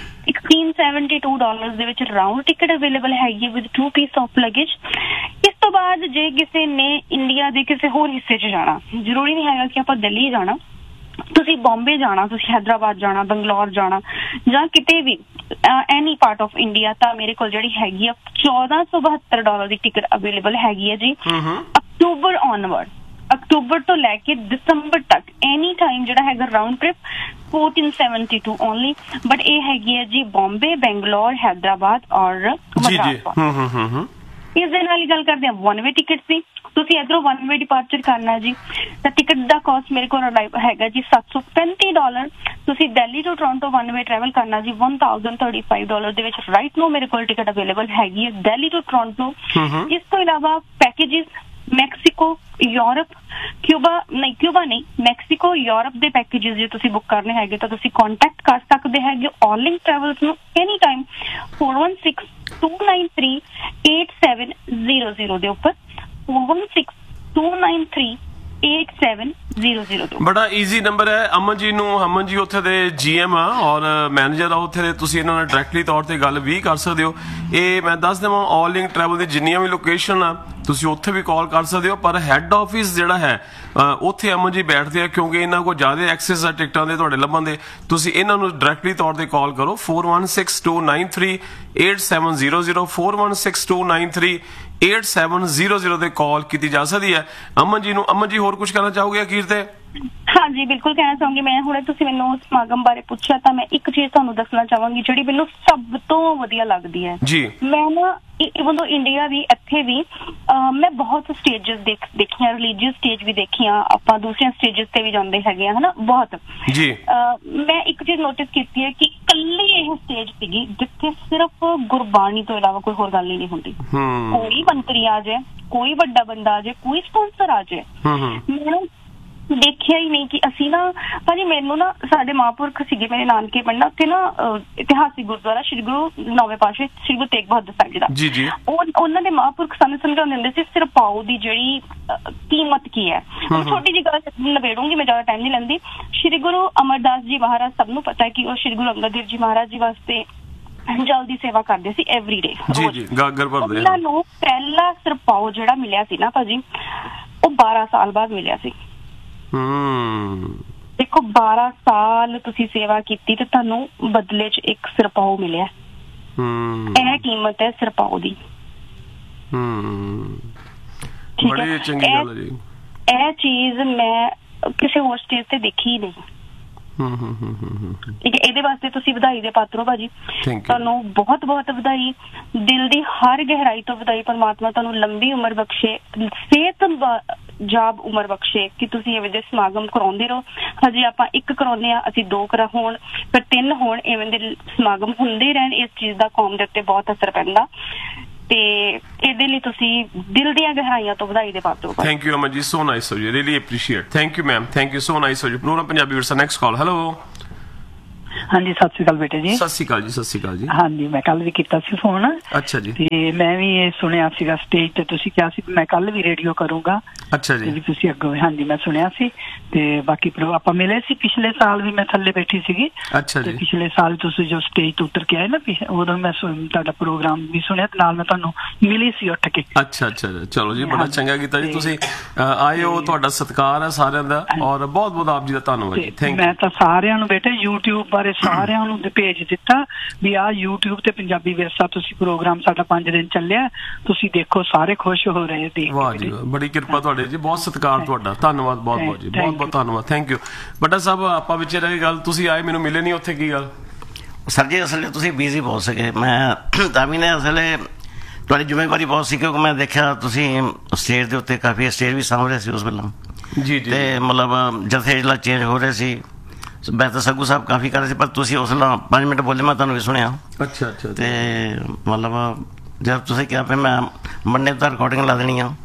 $1672 ਦੇ ਵਿੱਚ ਰਾਉਂਡ ਟਿਕਟ ਅਵੇਲੇਬਲ ਹੈਗੀ ਹੈ ਵਿਦ 2 ਪੀਸ ਆਫ ਲੱਗੇਜ। ਇਸ ਤੋਂ ਬਾਅਦ ਜੇ ਕਿਸੇ ਨੇ ਇੰਡੀਆ ਦੇ ਕਿਸੇ ਹੋਰ ਹਿੱਸੇ 'ਚ ਜਾਣਾ, ਜ਼ਰੂਰੀ ਨਹੀਂ ਹੈਗਾ ਕਿ ਆਪਾਂ ਦਿੱਲੀ ਜਾਣਾ, ਤੁਸੀਂ ਬੰਬੇ ਜਾਣਾ, ਤੁਸੀਂ ਹੈਦਰਾਬਾਦ ਜਾਣਾ, ਬੰਗਲੌਰ ਜਾਣਾ ਜਾਂ ਕਿਤੇ ਵੀ ਐਨੀ ਪਾਰਟ ਆਫ ਇੰਡੀਆ, ਤਾਂ ਮੇਰੇ ਕੋਲ ਜਿਹੜੀ ਹੈਗੀ ਆ $1472 ਦੀ ਟਿਕਟ ਅਵੇਲੇਬਲ ਹੈਗੀ ਹੈ ਜੀ। ਅਕਤੂਬਰ ਔਨਵਰਡ, ਅਕਤੂਬਰ ਤੋਂ ਲੈ ਕੇ ਦਸੰਬਰ ਤੱਕ ਐਨੀ ਟਾਈਮ ਜਿਹੜਾ ਹੈਗਾ ਰਾਉਂਡ ਟ੍ਰਿਪ $1472 ਓਨਲੀ। ਬਟ ਇਹ ਹੈਗੀ ਹੈ ਜੀ ਬੰਬੇ, ਬੈਂਗਲੌਰ, ਹੈਦਰਾਬਾਦ ਔਰ ਮਦਰਾਸ। ਇਸ ਦੇ ਨਾਲ ਹੀ ਗੱਲ ਕਰਦੇ ਹਾਂ 1 ਵੇ ਟਿਕਟ ਦੀ। ਤੁਸੀਂ ਇੱਧਰੋਂ 1 ਵੇ ਡਿਪਾਰਚਰ ਕਰਨਾ ਜੀ ਤਾਂ ਟਿਕਟ ਦਾ ਕਾਸਟ ਮੇਰੇ ਕੋਲ ਹੈਗਾ ਜੀ $735। ਤੁਸੀਂ ਦਿੱਲੀ ਤੋਂ ਟੋਰਾਂਟੋ 1 ਵੇ ਟਰੈਵਲ ਕਰਨਾ ਜੀ $1035 ਦੇ ਵਿੱਚ ਰਾਈਟ ਨੂੰ ਮੇਰੇ ਕੋਲ ਟਿਕਟ ਅਵੇਲੇਬਲ ਹੈਗੀ ਹੈ ਦਿੱਲੀ ਤੋਂ ਟੋਰਾਂਟੋ। ਇਸ ਤੋਂ ਇਲਾਵਾ ਪੈਕੇਜਿਸ ਮੈਕਸੀਕੋ, ਯੂਰਪ, ਕਿਊਬਾ ਨਹੀਂ, ਮੈਕਸੀਕੋ, ਯੂਰਪ ਦੇ ਪੈਕੇजेस ਜੇ ਤੁਸੀਂ ਬੁੱਕ ਕਰਨੇ ਹੈਗੇ ਤਾਂ ਤੁਸੀਂ ਕੰਟੈਕਟ ਕਰ ਸਕਦੇ ਹੈਗੇ ਆਲਿੰਗ ਟਰੈਵਲਸ ਨੂੰ ਐਨੀ ਟਾਈਮ 4162938700 ਦੇ ਉੱਪਰ 4162938700 ਤੋਂ। ਬੜਾ ਈਜ਼ੀ ਨੰਬਰ ਹੈ। ਅਮਨ ਜੀ ਉੱਥੇ ਦੇ GM ਆ ਔਰ ਮੈਨੇਜਰ ਆ ਉੱਥੇ ਦੇ, ਤੁਸੀਂ ਇਹਨਾਂ ਨਾਲ ਡਾਇਰੈਕਟਲੀ ਤੌਰ ਤੇ ਗੱਲ ਵੀ ਕਰ ਸਕਦੇ ਹੋ। ਇਹ ਮੈਂ ਦੱਸ ਦੇਵਾਂ ਆਲਿੰਗ ਟਰੈਵਲ ਦੀ ਜਿੰਨੀਆਂ ਵੀ ਲੋਕੇਸ਼ਨ ਆ ਤੁਸੀਂ ਉੱਥੇ ਵੀ ਕਾਲ ਕਰ ਸਕਦੇ ਹੋ, ਪਰ ਹੈੱਡ ਆਫਿਸ ਜਿਹੜਾ ਹੈ ਉੱਥੇ ਅਮਨ ਜੀ ਬੈਠਦੇ ਆ ਕਿਉਂਕਿ ਇਹਨਾਂ ਕੋਲ ਜ਼ਿਆਦਾ ਐਕਸੈਸ ਆ ਟਿਕਟਾਂ ਦੇ ਤੁਹਾਡੇ ਲੱਭਣ ਦੇ। ਤੁਸੀਂ ਇਹਨਾਂ ਨੂੰ ਡਾਇਰੈਕਟਲੀ ਤੌਰ ਤੇ ਕਾਲ ਕਰੋ 4162938700 4162938700 ਤੇ ਕਾਲ ਕੀਤੀ ਜਾ ਸਕਦੀ ਹੈ ਅਮਨ ਜੀ ਨੂੰ। ਅਮਨ ਜੀ ਹੋਰ ਕੁਝ ਕਹਿਣਾ ਚਾਹੋਗੇ ਅਖੀਰ ਤੇ? ਹਾਂਜੀ ਬਿਲਕੁਲ ਕਹਿਣਾ ਚਾਹੂੰਗੀ ਮੈਂ। ਹੁਣੇ ਤੁਸੀਂ ਮੈਨੂੰ ਸਮਾਗਮ ਬਾਰੇ ਪੁੱਛਿਆ ਤਾਂ ਮੈਂ ਇੱਕ ਚੀਜ਼ ਤੁਹਾਨੂੰ ਦੱਸਣਾ ਚਾਹਾਂਗੀ ਜਿਹੜੀ ਮੈਨੂੰ ਸਭ ਤੋਂ ਵਧੀਆ ਲੱਗਦੀ ਹੈ ਜੀ। ਮੈਂ ਨਾ ਇਵਨ ਦੋ ਇੰਡੀਆ ਵੀ ਇੱਥੇ ਵੀ ਮੈਂ ਬਹੁਤ ਸਟੇਜਸ ਦੇਖੀਆਂ, ਰਿਲੀਜੀਅਸ ਸਟੇਜ ਵੀ ਦੇਖੀਆਂ, ਆਪਾਂ ਦੂਸਰੀਆਂ ਸਟੇਜਸ ਤੇ ਵੀ ਜਾਂਦੇ ਹੈਗੇ ਆ ਹਨਾ ਬਹੁਤ ਜੀ। ਮੈਂ ਇੱਕ ਚੀਜ਼ ਨੋਟਿਸ ਕੀਤੀ ਹੈ ਕਿ ਇਕੱਲੀ ਇਹ ਸਟੇਜ ਸੀਗੀ ਜਿੱਥੇ ਸਿਰਫ ਗੁਰਬਾਣੀ ਤੋਂ ਇਲਾਵਾ ਕੋਈ ਹੋਰ ਗੱਲ ਹੀ ਨਹੀਂ ਹੁੰਦੀ। ਕੋਈ ਮੰਤਰੀ ਆ ਜਾਏ, ਕੋਈ ਵੱਡਾ ਬੰਦਾ ਆ ਜਾਏ, ਕੋਈ ਸਪਾਂਸਰ ਆ ਜਾਏ, ਮੈਨੂੰ ਦੇਖਿਆ ਹੀ ਨਹੀਂ ਕਿ ਅਸੀਂ ਨਾ ਭਾਜੀ ਮੈਨੂੰ ਨਾ ਸਾਡੇ ਮਹਾਂਪੁਰਖ ਸੀਗੇ ਮੇਰੇ ਨਾਨਕੇ ਪਿੰਡ, ਉੱਥੇ ਨਾ ਇਤਿਹਾਸਿਕ ਗੁਰਦੁਆਰਾ ਸ਼੍ਰੀ ਗੁਰੂ ਨੌਵੇਂ ਪਾਤਸ਼ਾਹ ਸ਼੍ਰੀ ਗੁਰੂ ਤੇਗ ਬਹਾਦਰ ਸਾਹਿਬ ਜੀ ਦਾ, ਉਹਨਾਂ ਦੇ ਮਹਾਂਪੁਰਖ ਸਾਨੂੰ ਸਮਝਾਉਂਦੇ ਹੁੰਦੇ ਸੀ ਸਿਰਪਾਓ ਦੀ ਜਿਹੜੀ ਕੀਮਤ ਕੀ ਹੈ। ਛੋਟੀ ਜਿਹੀ ਗੱਲ ਨਿਬੇੜੂੰਗੀ, ਮੈਂ ਜ਼ਿਆਦਾ ਟਾਈਮ ਨਹੀਂ ਲੈਂਦੀ। ਸ਼੍ਰੀ ਗੁਰੂ ਅਮਰਦਾਸ ਜੀ ਮਹਾਰਾਜ ਸਭ ਨੂੰ ਪਤਾ ਹੈ ਕਿ ਉਹ ਸ਼੍ਰੀ ਗੁਰੂ ਅੰਗਦ ਦੇਵ ਜੀ ਮਹਾਰਾਜ ਜੀ ਵਾਸਤੇ ਜਲ ਦੀ ਸੇਵਾ ਕਰਦੇ ਸੀ ਐਵਰੀ ਡੇ। ਉਹਨਾਂ ਨੂੰ ਪਹਿਲਾ ਸਿਰਪਾਓ ਜਿਹੜਾ ਮਿਲਿਆ ਸੀ ਨਾ ਭਾਜੀ ਉਹ 12 ਸਾਲ ਬਾਅਦ ਮਿਲਿਆ ਸੀ। ਦੇਖੋ 12 ਸਾਲ ਤੁਸੀਂ ਸੇਵਾ ਕੀਤੀ ਤੇ ਤੁਹਾਨੂੰ ਬਦਲੇ 'ਚ ਇੱਕ ਸਿਰਪਾਓ ਮਿਲਿਆ। ਇਹ ਕੀਮਤ ਹੈ ਸਿਰਪਾਓ ਦੀ। ਬੜੀ ਚੰਗੀ ਗੱਲ ਹੈ ਜੀ। ਇਹ ਚੀਜ਼ ਮੈਂ ਕਿਸੇ ਹੋਰ ਸਟੇਜ ਤੇ ਦੇਖੀ ਹੀ ਨਹੀਂ। ਇਹਦੇ ਵਾਸਤੇ ਤੁਸੀਂ ਵਧਾਈ ਦੇ ਪਾਤਰ ਹੋ ਭਾਜੀ, ਤੁਹਾਨੂੰ ਬਹੁਤ ਬਹੁਤ ਵਧਾਈ, ਦਿਲ ਦੀ ਹਰ ਗਹਿਰਾਈ ਤੋਂ ਵਧਾਈ। ਪਰਮਾਤਮਾ ਤੁਹਾਨੂੰ ਲੰਬੀ ਉਮਰ ਬਖਸ਼ੇ, ਸਿਹਤਯਾਬ ਉਮਰ ਬਖਸ਼ੇ ਕਿ ਤੁਸੀਂ ਇਵੇਂ ਦੇ ਸਮਾਗਮ ਕਰਾਉਂਦੇ ਰਹੋ। ਹਜੇ ਆਪਾਂ 1 ਕਰਾਉਂਦੇ ਆ, ਅਸੀਂ 2 ਹੋਣ ਫਿਰ 3 ਹੋਣ, ਇਵੇਂ ਦੇ ਸਮਾਗਮ ਹੁੰਦੇ ਰਹਿਣ। ਇਸ ਚੀਜ਼ ਦਾ ਕੌਮ ਦੇ ਉੱਤੇ ਬਹੁਤ ਅਸਰ ਪੈਂਦਾ ਤੇ ਇਹਦੇ ਲਈ ਤੁਸੀਂ ਦਿਲ ਦੀਆਂ ਗਹਿਰਾਈਆਂ ਤੋਂ ਵਧਾਈ ਦੇ ਪਾਤਰ ਹੋ। Thank you Aman ji, so nice of you, really appreciate. Thank you ma'am, thank you, so nice of you. Programme Punjabi ਵਿਰਸਾ ਨੈਕਸਟ ਕਾਲ। ਹੈਲੋ ਹਾਂਜੀ ਸਤਿ ਸ਼੍ਰੀ ਅਕਾਲ ਬੇਟੇ ਜੀ। ਸਤਿ ਸ਼੍ਰੀ ਅਕਾਲ ਜੀ। ਸਤਿ ਸ਼੍ਰੀ ਅਕਾਲ ਜੀ। ਹਾਂਜੀ ਮੈਂ ਕੱਲ ਵੀ ਕੀਤਾ ਸੀ ਫੋਨ। ਅੱਛਾ ਜੀ। ਤੇ ਮੈਂ ਵੀ ਇਹ ਸੁਣਿਆ ਸੀਗਾ ਸਟੇਜ ਤੇ ਤੁਸੀਂ ਕਿਹਾ ਸੀ ਮੈਂ ਕੱਲ ਵੀ ਰੇਡੀਓ ਕਰੂੰਗਾ। ਅੱਛਾ ਜੀ। ਤੁਸੀਂ ਅੱਗੋਂ ਹਾਂਜੀ ਮੈਂ ਸੁਣਿਆ ਸੀ ਤੇ ਬਾਕੀ ਆਪਾਂ ਮਿਲੇ ਸੀ ਪਿਛਲੇ ਸਾਲ ਵੀ, ਮੈਂ ਥੱਲੇ ਬੈਠੀ ਸੀਗੀ। ਅੱਛਾ ਜੀ। ਪਿਛਲੇ ਸਾਲ ਤੁਸੀਂ ਜੋ ਸਟੇਜ ਤੋਂ ਉਤਰ ਕੇ ਆਏ ਨਾ ਉਦੋਂ ਮੈਂ ਤੁਹਾਡਾ ਪ੍ਰੋਗਰਾਮ ਵੀ ਸੁਣਿਆ ਤੇ ਨਾਲ ਮੈਂ ਤੁਹਾਨੂੰ ਮਿਲੀ ਸੀ ਉੱਠ ਕੇ। ਅੱਛਾ ਚਲੋ ਜੀ, ਬੜਾ ਚੰਗਾ ਕੀਤਾ ਜੀ ਤੁਸੀਂ ਆਏ ਹੋ, ਤੁਹਾਡਾ ਸਤਿਕਾਰ ਹੈ ਸਾਰਿਆਂ ਦਾ ਔਰ ਬਹੁਤ ਬਹੁਤ ਆਪ ਜੀ ਦਾ ਧੰਨਵਾਦ ਜੀ। Thank you. ਮੈਂ ਤਾਂ ਸਾਰਿਆਂ ਨੂੰ ਬੇਟੇ YouTube ਬਾਰੇ ਸਾਰਿਆਂ ਨੂੰ ਭੇਜ ਦਿੱਤਾ ਵੀ ਆਹ YouTube ਤੇ ਪੰਜਾਬੀ ਵਿਰਸਾ ਤੁਸੀਂ ਪ੍ਰੋਗਰਾਮ ਸਾਡਾ 5 ਦਿਨ ਚੱਲਿਆ, ਤੁਸੀਂ ਦੇਖੋ ਸਾਰੇ ਖੁਸ਼ ਹੋ ਰਹੇ ਦੇਖ ਕੇ। ਵਾਹ ਜੀ, ਬੜੀ ਕਿਰਪਾ ਤੁਹਾਡੇ ਜੀ, ਬਹੁਤ ਸਤਿਕਾਰ ਤੁਹਾਡਾ, ਧੰਨਵਾਦ ਬਹੁਤ ਬਹੁਤ ਜੀ, ਬਹੁਤ ਬਹੁਤ ਧੰਨਵਾਦ। Thank you. ਬੱਡਾ ਸਾਹਿਬ ਆਪਾਂ ਵਿੱਚ ਰਹਿ ਗੱਲ, ਤੁਸੀਂ ਆਏ ਮੈਨੂੰ ਮਿਲੇ ਨਹੀਂ ਉੱਥੇ, ਕੀ ਗੱਲ? ਸਰ ਜੀ ਅਸਲ ਤੁਸੀਂ ਬਿਜ਼ੀ ਬਹੁਤ ਸੀਗੇ, ਮੈਂ ਤਾਂ ਵੀ ਨੇ ਅਸਲ ਤੁਹਾਡੀ ਜ਼ਿੰਮੇਵਾਰੀ ਬਹੁਤ ਸੀ ਕਿਉਂਕਿ ਮੈਂ ਦੇਖਿਆ ਤੁਸੀਂ ਸਟੇਜ ਦੇ ਉੱਤੇ ਕਾਫੀ ਸਟੇਜ ਵੀ ਸਾਂਭ ਰਹੇ ਸੀ ਉਸ ਵੇਲੇ ਜੀ। ਤੇ ਮਤਲਬ ਜਥੇ ਜਿਹੜਾ ਚੇਂਜ ਹੋ ਰਹੇ ਸੀ ਮੈਂ ਤਾਂ ਸੱਗੂ ਸਾਹਿਬ ਕਾਫੀ ਕਰ ਰਹੇ ਸੀ, ਪਰ ਤੁਸੀਂ ਉਸ ਨਾਲ 5 ਮਿੰਟ ਬੋਲੇ, ਮੈਂ ਤੁਹਾਨੂੰ ਵੀ ਸੁਣਿਆ। ਅੱਛਾ। ਤੇ ਮਤਲਬ ਜਦ ਤੁਸੀਂ ਕਿਹਾ ਫਿਰ ਮੈਂ ਮੰਡੇ ਤੋਂ ਰਿਕਾਰਡਿੰਗ ਲਾ ਦੇਣੀ ਆ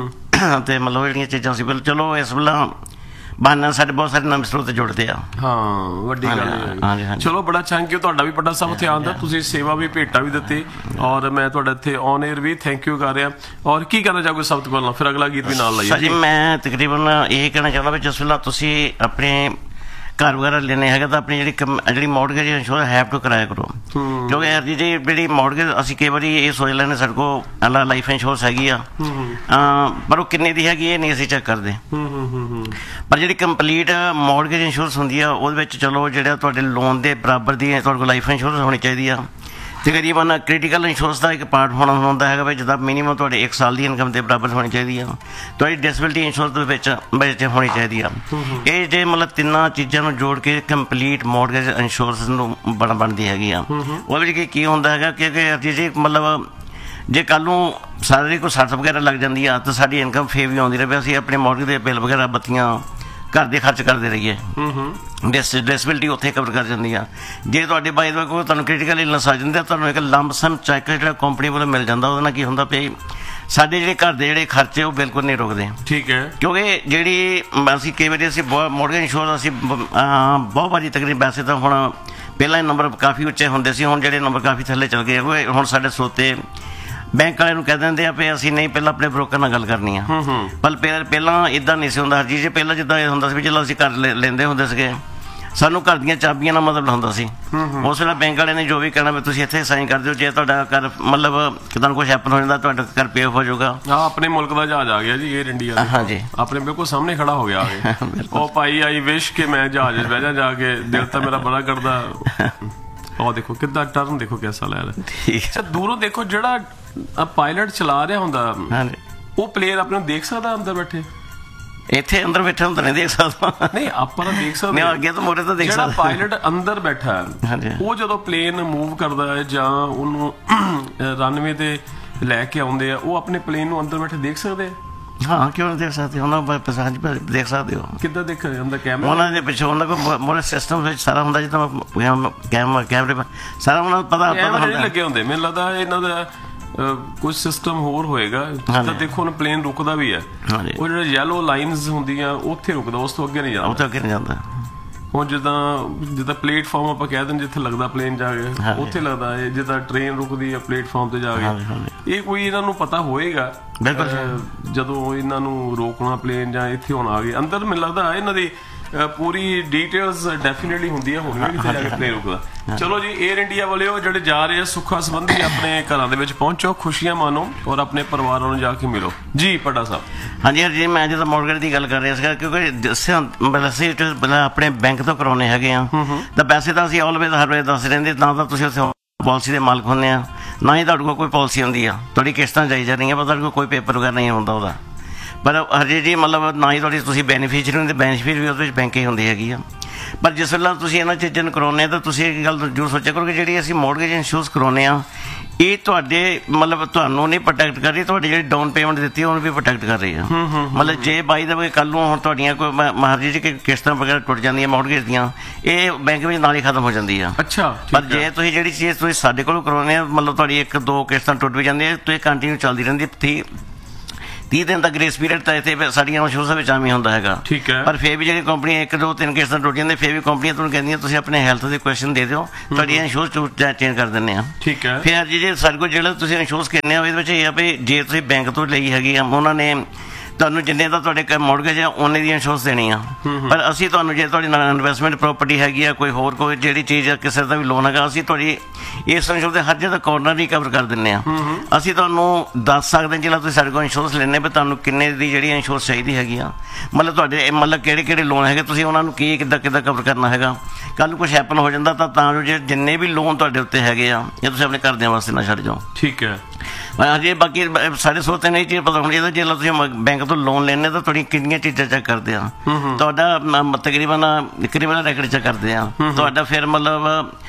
ਤੇ ਮਤਲਬ ਜਿਹੜੀਆਂ ਚੀਜ਼ਾਂ ਸੀ ਚਲੋ ਇਸ ਵੇਲੇ ਬਹਾਨਾ ਸਾਡੇ ਬਹੁਤ ਸਾਰੇ ਨਵੇਂ ਸਰੋਤੇ ਜੁੜਦੇ ਆ। ਹਾਂ ਵੱਡੀ ਗੱਲ ਹੈ। ਚਲੋ ਬੜਾ ਥੈਂਕ ਯੂ ਤੁਹਾਡਾ ਵੀ ਪੱਡਾ ਸਾਹਿਬ ਉੱਥੇ ਆਉਣ ਦਾ, ਤੁਸੀਂ ਸੇਵਾ ਵੀ ਭੇਟਾ ਵੀ ਦਿੱਤੀ ਔਰ ਮੈਂ ਤੁਹਾਡਾ ਇੱਥੇ on air we thank you ਕਰ ਰਿਹਾ। ਔਰ ਕੀ ਕਹਿਣਾ ਚਾਹੋਗੇ ਸਭ ਤੋਂ ਪਹਿਲਾਂ, ਫਿਰ ਅਗਲਾ ਗੀਤ ਵੀ ਨਾਲ ਲਾਈਏ ਜੀ। ਮੈਂ ਤਕਰੀਬਨ ਇਹ ਕਹਿਣਾ ਚਾਹੁੰਦਾ ਵੀ ਜਿਸ ਵੇਲੇ ਤੁਸੀਂ ਆਪਣੇ ਘਰ ਵਗੈਰਾ ਲੈਣੇ ਹੈਗਾ ਤਾਂ ਆਪਣੀ ਜਿਹੜੀ ਮੌਰਗੇਜ ਇੰਸ਼ੋਰੈਂਸ ਹੈਵ ਟੂ ਕਰਾਇਆ ਕਰੋ ਕਿਉਂਕਿ ਯਾਰ ਜੀ ਜਿਹੜੀ ਮੌਰਗੇਜ ਅਸੀਂ ਕਈ ਵਾਰੀ ਇਹ ਸੋਚ ਲੈਂਦੇ ਸਾਡੇ ਕੋਲ ਲਾਈਫ ਇੰਸ਼ੋਰੈਂਸ ਹੈਗੀ ਆ ਪਰ ਉਹ ਕਿੰਨੇ ਦੀ ਹੈਗੀ ਇਹ ਨਹੀਂ ਅਸੀਂ ਚੈੱਕ ਕਰਦੇ। ਪਰ ਜਿਹੜੀ ਕੰਪਲੀਟ ਮੌਰਗੇਜ ਇੰਸ਼ੋਰੈਂਸ ਹੁੰਦੀ ਆ ਉਹਦੇ ਵਿੱਚ ਚਲੋ ਜਿਹੜਾ ਤੁਹਾਡੇ ਲੋਨ ਦੇ ਬਰਾਬਰ ਦੀ ਤੁਹਾਡੇ ਕੋਲ ਲਾਈਫ ਇੰਸ਼ੋਰੈਂਸ ਹੋਣੀ ਚਾਹੀਦੀ ਆ। ਤਕਰੀਬਨ ਕ੍ਰਿਟੀਕਲ ਇੰਸ਼ੋਰੈਂਸ ਦਾ ਇੱਕ ਪਾਰਟ ਹੋਣਾ ਹੁੰਦਾ ਹੈਗਾ ਵੀ ਜਿੱਦਾਂ ਮਿਨੀਮਮ ਤੁਹਾਡੇ 1 ਸਾਲ ਦੀ ਇਨਕਮ ਦੇ ਬਰਾਬਰ ਹੋਣੀ ਚਾਹੀਦੀ ਆ। ਤੁਹਾਡੀ ਡਿਸੇਬਿਲਟੀ ਇੰਸ਼ੋਰੈਂਸ ਦੇ ਵਿੱਚ ਹੋਣੀ ਚਾਹੀਦੀ ਆ। ਇਹ ਜੇ ਮਤਲਬ ਤਿੰਨਾਂ ਚੀਜ਼ਾਂ ਨੂੰ ਜੋੜ ਕੇ ਕੰਪਲੀਟ ਮੌਰਗੇਜ ਇੰਸ਼ੋਰੈਂਸ ਨੂੰ ਬਣਦੀ ਹੈਗੀ ਆ। ਉਹਦੇ ਵਿੱਚ ਕੀ ਹੁੰਦਾ ਹੈਗਾ ਕਿ ਜੇ ਮਤਲਬ ਜੇ ਕੱਲ੍ਹ ਨੂੰ ਸਾਰੇ ਕੋਈ ਸੱਟ ਵਗੈਰਾ ਲੱਗ ਜਾਂਦੀ ਆ ਤਾਂ ਸਾਡੀ ਇਨਕਮ ਫੇਰ ਵੀ ਆਉਂਦੀ ਰਹੇ, ਅਸੀਂ ਆਪਣੇ ਮੌਰਗੇਜ ਦੇ ਬਿੱਲ ਵਗੈਰਾ ਬੱਤੀਆਂ ਘਰ ਦੇ ਖਰਚ ਕਰਦੇ ਰਹੀਏ। ਡਿਸੇਬਿਲਟੀ ਉੱਥੇ ਕਵਰ ਕਰ ਜਾਂਦੀ ਆ। ਜੇ ਤੁਹਾਡੇ ਬਾਈ ਦਾ ਕੋਈ ਤੁਹਾਨੂੰ ਕ੍ਰਿਟੀਕਲ ਇਲਨੈਸ ਆ ਜਾਂਦੀ ਤੁਹਾਨੂੰ ਇੱਕ ਲੰਬ ਸਮ ਚੈੱਕ ਜਿਹੜਾ ਕੰਪਨੀ ਵੱਲੋਂ ਮਿਲ ਜਾਂਦਾ ਉਹਦੇ ਨਾਲ ਕੀ ਹੁੰਦਾ ਵੀ ਸਾਡੇ ਜਿਹੜੇ ਘਰ ਦੇ ਜਿਹੜੇ ਖਰਚੇ ਉਹ ਬਿਲਕੁਲ ਨਹੀਂ ਰੁਕਦੇ। ਠੀਕ ਹੈ। ਕਿਉਂਕਿ ਜਿਹੜੀ ਅਸੀਂ ਕਈ ਵਾਰੀ ਅਸੀਂ ਮੋਰਗੇਜ ਇੰਸ਼ੋਰੈਂਸ ਅਸੀਂ ਬਹੁਤ ਵਾਰੀ ਤਕਰੀਬਨ, ਵੈਸੇ ਤਾਂ ਹੁਣ ਪਹਿਲਾਂ ਨੰਬਰ ਕਾਫੀ ਉੱਚੇ ਹੁੰਦੇ ਸੀ, ਹੁਣ ਜਿਹੜੇ ਨੰਬਰ ਕਾਫੀ ਥੱਲੇ ਚੱਲ ਗਏ। ਹੁਣ ਸਾਡੇ ਸੋਤੇ ਬੈਂਕ ਵਾਲਿਆਂ ਨੂੰ ਕਹਿ ਦਿੰਦੇ ਆ ਵੀ ਅਸੀਂ ਨਹੀਂ ਪਹਿਲਾਂ ਆਪਣੇ ਬ੍ਰੋਕਰ ਨਾਲ ਗੱਲ ਕਰਨੀ ਆ। ਪਰ ਪਹਿਲਾਂ ਇੱਦਾਂ ਨਹੀਂ ਸੀ ਹੁੰਦਾ ਹਰਜੀਤ ਜੀ। ਪਹਿਲਾਂ ਜਿੱਦਾਂ ਇਹ ਹੁੰਦਾ ਸੀ ਵੀ ਚਲੋ ਅਸੀਂ ਘਰ ਲੈਂਦੇ ਹੁੰਦੇ ਸੀਗੇ, ਸਾਨੂੰ ਘਰ ਦੀਆਂ ਚਾਬੀਆਂ ਨਾਲ ਮਤਲਬ ਹੁੰਦਾ ਸੀ। ਉਸ ਵੇਲੇ ਬੈਂਕ ਵਾਲੇ ਨੇ ਜੋ ਵੀ ਕਹਿਣਾ ਵੀ ਤੁਸੀਂ ਇੱਥੇ ਸਾਈਨ ਕਰ ਦਿਓ, ਜੇ ਤੁਹਾਡਾ ਘਰ ਮਤਲਬ ਤੁਹਾਨੂੰ ਕੁਝ ਹੈਪਨ ਹੋ ਜਾਂਦਾ ਤੁਹਾਡਾ ਘਰ ਪੇ ਹੋ ਜਾਊਗਾ। ਹਾਂ, ਆਪਣੇ ਮੁਲਕ ਦਾ ਜਹਾਜ਼ ਆ ਗਿਆ ਜੀ, 에ਅਰ ਇੰਡੀਆ। ਹਾਂਜੀ, ਆਪਣੇ ਬਿਲਕੁਲ ਸਾਹਮਣੇ ਖੜਾ ਹੋ ਗਿਆ ਆ ਕੇ। ਉਹ ਭਾਈ ਆਈ ਵਿਸ਼ ਕਿ ਮੈਂ ਜਹਾਜ਼ 'ਚ ਬਹਿ ਜਾ ਕੇ, ਦਿਲ ਤਾਂ ਮੇਰਾ ਬੜਾ ਕਰਦਾ। ਉਹ ਦੇਖੋ ਕਿੱਦਾਂ ਟਰਨ, ਦੇਖੋ ਕਿਹਦਾ ਲੈ ਰਿਹਾ। ਅੱਛਾ, ਦੂਰੋਂ ਦੇਖੋ ਜਿਹੜਾ ਪਾਇਲਟ ਚਲਾ ਰਿਹਾ ਹੁੰਦਾ, ਉਹ ਪਲੇਅਰ ਆਪਣੇ ਨੂੰ ਦੇਖ ਸਕਦਾ ਅੰਦਰ ਬੈਠੇ? ਇੱਥੇ ਅੰਦਰ ਬੈਠਾ ਹੁੰਦਾ ਨਹੀਂ ਦੇਖ ਸਕਦਾ। ਨਹੀਂ, ਆਪਾਂ ਤਾਂ ਦੇਖ ਸਕਦੇ ਹਾਂ, ਅੱਗੇ ਤੋਂ ਮੋਰੇ ਤਾਂ ਦੇਖ ਸਕਦਾ। ਜਿਹੜਾ ਪਾਇਲਟ ਅੰਦਰ ਬੈਠਾ ਹੈ, ਉਹ ਜਦੋਂ ਪਲੇਨ ਮੂਵ ਕਰਦਾ ਹੈ ਜਾਂ ਉਹਨੂੰ ਰਨਵੇ ਤੇ ਲੈ ਕੇ ਆਉਂਦੇ ਆ, ਉਹ ਆਪਣੇ ਪਲੇਨ ਨੂੰ ਅੰਦਰ ਬੈਠੇ ਦੇਖ ਸਕਦੇ ਆ? ਹਾਂ, ਕਿਉਂ ਨਹੀਂ ਦੇਖ ਸਕਦੇ? ਉਹਨਾਂ ਪਛਾਣ ਦੇਖ ਸਕਦੇ ਹੋ। ਕਿੱਦਾਂ ਦੇਖ ਅੰਦਰ ਕੈਮਰਾ? ਉਹਨਾਂ ਦੇ ਪਿੱਛੇ ਉਹਨਾਂ ਕੋਲ ਮੋਰੇ ਸਿਸਟਮ ਵਿੱਚ ਸਾਰਾ ਹੁੰਦਾ, ਜਿੱਦਾਂ ਕੈਮਰੇ ਸਾਰਾ ਉਹਨਾਂ ਨੂੰ ਪਤਾ ਲੱਗੇ ਹੁੰਦੇ। ਮੈਨੂੰ ਲੱਗਦਾ ਇਹਨਾਂ ਦਾ ਕੁਝ ਸਿਸਟਮ ਹੋਰ ਹੋਏਗਾ। ਤਾਂ ਦੇਖੋ ਹੁਣ ਪਲੇਨ ਰੁਕਦਾ ਵੀ ਹੈ, ਉਹ ਜਿਹੜੇ ਯੈਲੋ ਲਾਈਨਸ ਹੁੰਦੀਆਂ ਉੱਥੇ ਰੁਕਦਾ, ਉਸ ਤੋਂ ਅੱਗੇ ਨਹੀਂ ਜਾਂਦਾ। ਉੱਥੇ ਅੱਗੇ ਨਹੀਂ ਜਾਂਦਾ। ਹੁਣ ਜਿੱਦਾਂ ਪਲੇਟਫਾਰਮ ਆਪਾਂ ਕਹਿ ਦਿੰਦੇ ਜਿੱਥੇ ਲੱਗਦਾ ਪਲੇਨ ਜਾ ਕੇ, ਉੱਥੇ ਲੱਗਦਾ ਹੈ। ਜਿੱਦਾਂ ਟ੍ਰੇਨ ਰੁਕਦੀ ਹੈ ਪਲੇਟਫਾਰਮ ਤੇ ਜਾ ਕੇ, ਇਹ ਕੋਈ ਇਹਨਾਂ ਨੂੰ ਪਤਾ ਹੋਏਗਾ ਜਦੋਂ ਇਹਨਾਂ ਨੂੰ ਰੋਕਣਾ ਪਲੇਨ ਜਾਂ ਇੱਥੇ ਹੁਣ ਆ ਗਏ ਅੰਦਰ। ਮੈਨੂੰ ਲੱਗਦਾ ਇਹਨਾਂ ਦੀ ਪੂਰੀ ਡਿਟੇਲਸ ਡੈਫੀਨਿਟਲੀ ਹੁੰਦੀਆਂ ਹੋਣਗੀਆਂ ਕਿਤੇ ਜਾ ਕੇ ਪਲੇਨ ਰੁਕਦਾ। ਚਲੋ ਜੀ, 에ਅਰ ਇੰਡੀਆ ਵਾਲਿਓ ਜਿਹੜੇ ਜਾ ਰਹੇ ਆ ਸੁੱਖਾਂ ਸੰਬੰਧੀ ਆਪਣੇ ਘਰਾਂ ਦੇ ਵਿੱਚ ਪਹੁੰਚੋ, ਖੁਸ਼ੀਆਂ ਮਾਣੋ ਔਰ ਆਪਣੇ ਪਰਿਵਾਰਾਂ ਨੂੰ ਜਾ ਕੇ ਮਿਲੋ। ਜੀ ਪੱਡਾ ਸਾਹਿਬ। ਹਾਂਜੀ ਜੀ, ਮੈਂ ਜਦੋਂ ਮੋਰਗੇਜ ਦੀ ਗੱਲ ਕਰ ਰਿਹਾ ਸੀਗਾ, ਕਿਉਂਕਿ ਅਸੀਂ ਆਪਣੇ ਬੈਂਕ ਤੋਂ ਕਰਾਉਣੇ ਹੈਗੇ ਆ, ਤਾਂ ਪੈਸੇ ਤਾਂ ਅਸੀਂ ਆਲਵੇਜ਼ ਹਰ ਵੇਲੇ ਦੱਸ ਰਹਿੰਦੇ, ਨਾ ਤਾਂ ਤੁਸੀਂ ਉੱਥੇ ਪਾਲਿਸੀ ਦੇ ਮਾਲਕ ਹੁੰਦੇ ਆ, ਨਾ ਹੀ ਤੁਹਾਡੇ ਕੋਲ ਕੋਈ ਪਾਲਿਸੀ ਹੁੰਦੀ ਆ, ਤੁਹਾਡੀ ਕਿਸ਼ਤਾਂ ਜਾਈ ਜਾ ਰਹੀਆਂ, ਪਰ ਤੁਹਾਡੇ ਕੋਲ ਕੋਈ ਪੇਪਰ ਵਗੈਰਾ ਨਹੀਂ ਹੁੰਦਾ ਉਹਦਾ। ਪਰ ਹਰਜੀਤ ਜੀ ਮਤਲਬ ਨਾ ਹੀ ਤੁਹਾਡੀ ਤੁਸੀਂ ਬੈਨੀਫੀਸ਼ਰੀ ਹੁੰਦੇ, ਬੈਨੀਫਿਟ ਵੀ ਉਹਦੇ ਵਿੱਚ ਬੈਂਕ ਹੀ ਹੁੰਦੀ ਹੈਗੀ ਆ। ਪਰ ਜਿਸ ਵੇਲੇ ਤੁਸੀਂ ਇਹਨਾਂ ਚੀਜ਼ਾਂ ਨੂੰ ਕਰਾਉਂਦੇ ਤਾਂ ਤੁਸੀਂ ਇੱਕ ਗੱਲ ਜ਼ਰੂਰ ਸੋਚਿਆ ਕਰੋ ਕਿ ਜਿਹੜੀ ਅਸੀਂ ਮੋਰਗੇਜ ਇੰਸ਼ੋਰੈਂਸ ਕਰਾਉਂਦੇ ਆ, ਇਹ ਤੁਹਾਡੇ ਮਤਲਬ ਤੁਹਾਨੂੰ ਨਹੀਂ ਪ੍ਰੋਟੈਕਟ ਕਰ ਰਹੀ, ਤੁਹਾਡੀ ਜਿਹੜੀ ਡਾਊਨ ਪੇਮੈਂਟ ਦਿੱਤੀ ਉਹਨੂੰ ਵੀ ਪ੍ਰੋਟੈਕਟ ਕਰ ਰਹੀ ਆ। ਮਤਲਬ ਜੇ ਬਾਈ ਦਾ ਕੱਲ ਨੂੰ ਹੁਣ ਤੁਹਾਡੀਆਂ ਕੋਈ ਹਰਜੀਤ ਜੀ ਕਿਸ਼ਤਾਂ ਵਗੈਰਾ ਟੁੱਟ ਜਾਂਦੀਆਂ ਮੋਰਗੇਜ ਦੀਆਂ, ਇਹ ਬੈਂਕ ਵਿੱਚ ਨਾਲ ਹੀ ਖਤਮ ਹੋ ਜਾਂਦੀ ਆ। ਅੱਛਾ। ਪਰ ਜੇ ਤੁਸੀਂ ਜਿਹੜੀ ਚੀਜ਼ ਤੁਸੀਂ ਸਾਡੇ ਕੋਲੋਂ ਕਰਾਉਂਦੇ ਆ, ਮਤਲਬ ਤੁਹਾਡੀ 1-2 ਕਿਸ਼ਤਾਂ ਟੁੱਟ ਵੀ ਜਾਂਦੀਆਂ, ਤੁਸੀਂ ਕੰਟੀਨਿਊ ਚੱਲਦੀ ਰਹਿੰਦੀ 30 ਦਿਨ ਦਾ ਗ੍ਰੇਸ ਪੀਰੀਅਡ ਤਾਂ ਇੱਥੇ ਸਾਡੀਆਂ ਇੰਸ਼ੋਰੈਂਸ ਵਿੱਚ ਆਮ ਹੀ ਹੁੰਦਾ ਹੈਗਾ। ਠੀਕ ਹੈ। ਪਰ ਫਿਰ ਵੀ ਜਿਹੜੀ ਕੰਪਨੀਆਂ 1-2-3 ਕਿਸ਼ਤਾਂ ਟੁੱਟ ਜਾਂਦੀਆਂ, ਫਿਰ ਵੀ ਕੰਪਨੀਆਂ ਤੁਹਾਨੂੰ ਕਹਿੰਦੀਆਂ ਤੁਸੀਂ ਆਪਣੇ ਹੈਲਥ ਦੇ ਕੁਐਸਚਨ ਦੇ ਦਿਓ, ਤੁਹਾਡੀ ਇੰਸ਼ੋਰੈਂਸ ਚੇਂਜ ਕਰ ਦਿੰਦੇ ਆ। ਠੀਕ ਹੈ। ਫਿਰ ਜੇ ਸਾਡੇ ਕੋਲ ਜਿਹੜਾ ਤੁਸੀਂ ਇੰਸ਼ੋਰੈਂਸ ਕਹਿੰਦੇ ਹੋ, ਇਹਦੇ ਵਿੱਚ ਇਹ ਆ ਵੀ ਜੇ ਤੁਸੀਂ ਬੈਂਕ ਤੋਂ ਲਈ ਹੈਗੀ ਆ, ਉਹਨਾਂ ਨੇ ਤੁਹਾਨੂੰ ਜਿੰਨੇ ਦਾ ਤੁਹਾਡੇ ਮੋਰਗੇਜ ਆ ਉਹਨੇ ਦੀ ਇੰਸ਼ੋਰੈਂਸ ਦੇਣੀ ਆ। ਪਰ ਅਸੀਂ ਤੁਹਾਨੂੰ ਜੇ ਤੁਹਾਡੀ ਨਾਲ ਇਨਵੈਸਟਮੈਂਟ ਪ੍ਰੋਪਰਟੀ ਹੈਗੀ ਆ, ਕੋਈ ਹੋਰ ਕੋਈ ਜਿਹੜੀ ਚੀਜ਼ ਆ, ਕਿਸੇ ਦਾ ਵੀ ਲੋਨ ਹੈਗਾ, ਅਸੀਂ ਤੁਹਾਡੀ ਇਸ ਇੰਸ਼ੋਰੈਂਸ ਦੇ ਹਰ ਜਗ੍ਹਾ ਕਾਰਨਰ ਹੀ ਕਵਰ ਕਰ ਦਿੰਦੇ ਆ। ਅਸੀਂ ਤੁਹਾਨੂੰ ਦੱਸ ਸਕਦੇ ਹਾਂ ਜਿਹੜਾ ਤੁਸੀਂ ਸਾਡੇ ਕੋਲ ਇੰਸ਼ੋਰੈਂਸ ਲੈਣੇ, ਵੀ ਤੁਹਾਨੂੰ ਕਿੰਨੇ ਦੀ ਜਿਹੜੀ ਇੰਸ਼ੋਰੈਂਸ ਚਾਹੀਦੀ ਹੈਗੀ ਆ, ਮਤਲਬ ਤੁਹਾਡੇ ਮਤਲਬ ਕਿਹੜੇ ਲੋਨ ਹੈਗੇ, ਤੁਸੀਂ ਉਹਨਾਂ ਨੂੰ ਕਿੱਦਾਂ ਕਵਰ ਕਰਨਾ ਹੈਗਾ। ਕੱਲ ਨੂੰ ਕੁਛ ਹੈਪਨ ਹੋ ਜਾਂਦਾ ਤਾਂ ਜੋ ਜਿੰਨੇ ਵੀ ਲੋਨ ਤੁਹਾਡੇ ਉੱਤੇ ਹੈਗੇ ਆ, ਇਹ ਤੁਸੀਂ ਆਪਣੇ ਘਰਦਿਆਂ ਵਾਸਤੇ ਨਾ ਛੱਡ ਜਾਓ। ਠੀਕ ਹੈ। ਹਜੇ ਬਾਕੀ ਸਾਡੇ ਸੋਚ ਨਹੀਂ ਚੀਜ਼ ਪਤਾ ਹੋਣੀ ਚਾਹੀਦਾ, ਜੇ ਤੁਸੀਂ ਬੈਂਕ ਤੋਂ ਲੋਨ ਲੈਣੇ ਤਾਂ ਤੁਹਾਡੀਆਂ ਕਿੰਨੀਆਂ ਚੀਜ਼ਾਂ ਚੈੱਕ ਕਰਦੇ ਆ, ਤੁਹਾਡਾ ਤਕਰੀਬਨ ਕ੍ਰਿਮੀਨਲ ਰੈਕਡ ਚੈੱਕ ਕਰਦੇ ਆ, ਤੁਹਾਡਾ ਫਿਰ ਮਤਲਬ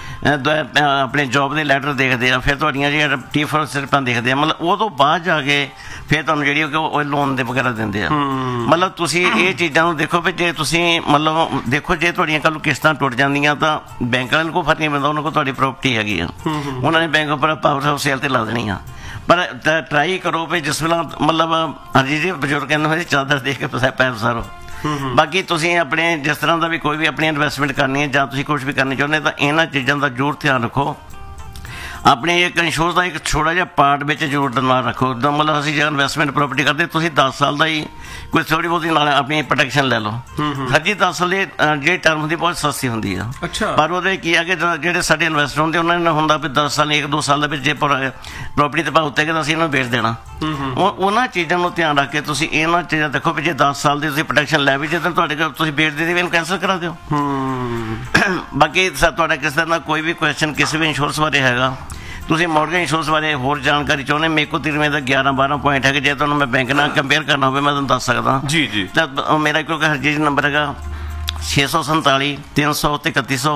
ਆਪਣੇ ਜੋਬ ਦੇ ਲੈਟਰ ਦੇਖਦੇ ਆ, ਫਿਰ ਤੁਹਾਡੀਆਂ ਜਿਹੜੀਆਂ T4 ਸਲਿੱਪਾਂ ਦੇਖਦੇ ਆ, ਮਤਲਬ ਉਹ ਤੋਂ ਬਾਅਦ ਜਾ ਕੇ ਫਿਰ ਤੁਹਾਨੂੰ ਜਿਹੜੀ ਉਹ ਲੋਨ ਦੇ ਵਗੈਰਾ ਦਿੰਦੇ ਆ। ਮਤਲਬ ਤੁਸੀਂ ਇਹ ਚੀਜ਼ਾਂ ਨੂੰ ਦੇਖੋ ਵੀ ਜੇ ਤੁਸੀਂ ਮਤਲਬ ਦੇਖੋ, ਜੇ ਤੁਹਾਡੀਆਂ ਕੱਲ੍ਹ ਕਿਸ਼ਤਾਂ ਟੁੱਟ ਜਾਂਦੀਆਂ ਤਾਂ ਬੈਂਕ ਵਾਲਿਆਂ ਨੂੰ ਕੋਈ ਫਰਕ ਨਹੀਂ ਪੈਂਦਾ, ਉਹਨਾਂ ਕੋਲ ਤੁਹਾਡੀ ਪ੍ਰੋਪਰਟੀ ਹੈਗੀ ਆ, ਉਹਨਾਂ ਨੇ ਬੈਂਕ ਉੱਪਰ ਪਾਵਰ ਆਫ ਸੇਲ ਤੇ ਲਾ ਦੇਣੀ ਆ। ਪਰ ਟਰਾਈ ਕਰੋ ਵੀ ਜਿਸ ਵੇਲੇ ਮਤਲਬ ਹਰਜੀਤ ਜੀ ਬਜ਼ੁਰਗ ਕਹਿੰਦੇ ਹੋਏ ਚਾਦਰ ਦੇਖ ਕੇ ਪੈਰ ਪਸਾਰੋ। ਬਾਕੀ ਤੁਸੀਂ ਆਪਣੇ ਜਿਸ ਤਰ੍ਹਾਂ ਦਾ ਵੀ ਕੋਈ ਵੀ ਆਪਣੀ ਇਨਵੈਸਟਮੈਂਟ ਕਰਨੀ ਹੈ ਜਾਂ ਤੁਸੀਂ ਕੁਛ ਵੀ ਕਰਨੀ ਚਾਹੁੰਦੇ ਤਾਂ ਇਹਨਾਂ ਚੀਜ਼ਾਂ ਦਾ ਜ਼ਰੂਰ ਧਿਆਨ ਰੱਖੋ। ਆਪਣੀ ਇੱਕ ਇੰਸ਼ੋਰੈਂਸ ਦਾ ਇੱਕ ਛੋਟਾ ਜਿਹਾ ਪਾਰਟ ਵਿੱਚ ਜ਼ਰੂਰ ਨਾਲ ਰੱਖੋ। ਮਤਲਬ ਅਸੀਂ ਜੇ ਇਨਵੈਸਟਮੈਂਟ ਪ੍ਰੋਪਰਟੀ ਕਰਦੇ, ਤੁਸੀਂ 10 ਸਾਲ ਦਾ ਹੀ ਕੋਈ ਥੋੜੀ ਬਹੁਤੀ ਨਾਲ ਆਪਣੀ ਪ੍ਰੋਟੈਕਸ਼ਨ ਲੈ ਲਓ। ਹਰਜੀ 10 ਸਾਲ ਦੀ ਜਿਹੜੀ ਟਰਮ ਹੁੰਦੀ ਬਹੁਤ ਸਸਤੀ ਹੁੰਦੀ ਆ। ਪਰ ਉਹਦੇ ਕੀ ਆ ਕਿ ਜਿਹੜੇ ਸਾਡੇ ਇਨਵੈਸਟਰ ਹੁੰਦੇ ਉਹਨਾਂ ਨੂੰ ਹੁੰਦਾ ਵੀ 10 ਸਾਲ 1-2 ਸਾਲ ਦੇ ਵਿੱਚ ਜੇ ਪ੍ਰੋਪਰਟੀ ਤੇ ਭਾਅ ਉੱਤੇ ਕਿ ਅਸੀਂ ਇਹਨਾਂ ਨੂੰ ਵੇਚ ਦੇਣਾ। ਉਹਨਾਂ ਚੀਜ਼ਾਂ ਨੂੰ ਧਿਆਨ ਰੱਖ ਕੇ ਤੁਸੀਂ ਇਹਨਾਂ ਚੀਜ਼ਾਂ ਦੇਖੋ ਵੀ ਜੇ 10 ਸਾਲ ਦੀ ਤੁਸੀਂ ਪ੍ਰੋਟੈਕਸ਼ਨ ਲੈ ਵੀ ਜਦੋਂ ਤੁਹਾਡੇ ਕੋਲ ਤੁਸੀਂ ਵੇਚ ਦੇ ਇਹਨੂੰ ਕੈਂਸਲ ਕਰਾ ਦਿਓ। ਬਾਕੀ ਤੁਹਾਡਾ ਕਿਸੇ ਤਰ੍ਹਾਂ ਦਾ ਕੋਈ ਵੀ ਕੁਐਸਚਨ ਕਿਸੇ ਵੀ ਇੰਸ਼ੋਰੈਂਸ ਬਾਰੇ ਹੈਗਾ, ਤੁਸੀਂ ਮੋਰਗੇਜ ਇੰਸ਼ੋਰੈਂਸ ਬਾਰੇ ਹੋਰ ਜਾਣਕਾਰੀ ਚਾਹੁੰਦੇ, ਮੇਰੇ ਕੋਲ ਤਕਰੀਬਨ ਦਾ 11-12 ਪੁਆਇੰਟ ਹੈਗੇ, ਜੇ ਤੁਹਾਨੂੰ ਮੈਂ ਬੈਂਕ ਨਾਲ ਕੰਪੇਅਰ ਕਰਨਾ ਹੋਵੇ ਮੈਂ ਤੁਹਾਨੂੰ ਦੱਸ ਸਕਦਾ। ਜੀ ਜੀ। ਤਾਂ ਮੇਰਾ ਕਿਉਂਕਿ ਹਰਜੀਤ ਨੰਬਰ ਹੈਗਾ 647 300 ਤੇ 3100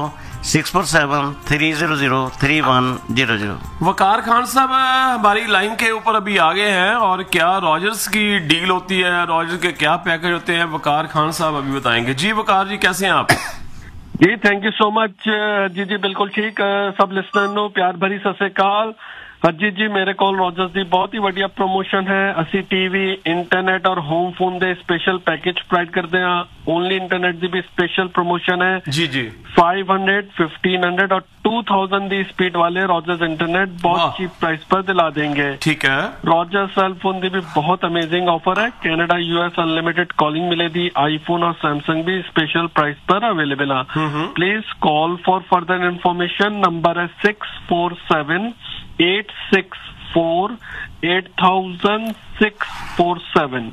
647-300-3100। वकार खान साहब हमारी लाइन के ऊपर अभी आ गए हैं, और क्या रॉजर्स की डील होती है, रॉजर्स के क्या पैकेज होते हैं, वकार खान साहब अभी बताएंगे। जी वकार जी, कैसे हैं आप? जी थैंक यू सो मच जी। बिल्कुल ठीक। सब लिसनर नो प्यार भरी सत श्री अकाल। ਅਜੀਤ ਜੀ ਮੇਰੇ ਕੋਲ ਰੋਜਰਸ ਦੀ ਬਹੁਤ ਹੀ ਵਧੀਆ ਪ੍ਰੋਮੋਸ਼ਨ ਹੈ। ਅਸੀਂ ਟੀਵੀ, ਇੰਟਰਨੈਟ ਔਰ ਹੋਮ ਫੋਨ ਦੇ ਸਪੈਸ਼ਲ ਪੈਕੇਜ ਪ੍ਰੋਵਾਈਡ ਕਰਦੇ ਹਾਂ। ਓਨਲੀ ਇੰਟਰਨੈਟ ਦੀ ਵੀ ਸਪੈਸ਼ਲ ਪ੍ਰੋਮੋਸ਼ਨ ਹੈ ਜੀ ਜੀ। 500, 1500 और 2000 ਦੀ स्पीड वाले रॉजर्स इंटरनेट बहुत चीप प्राइस पर दिला देंगे। ठीक है। रॉजर्स सेल फोन ਦੀ ਵੀ ਬਹੁਤ अमेजिंग ऑफर है। कनाडा US अनलिमिटेड कॉलिंग मिलेगी। आईफोन और सैमसंग भी स्पेशल प्राइस पर अवेलेबल है। Please call for further information. Number है 647-864-8000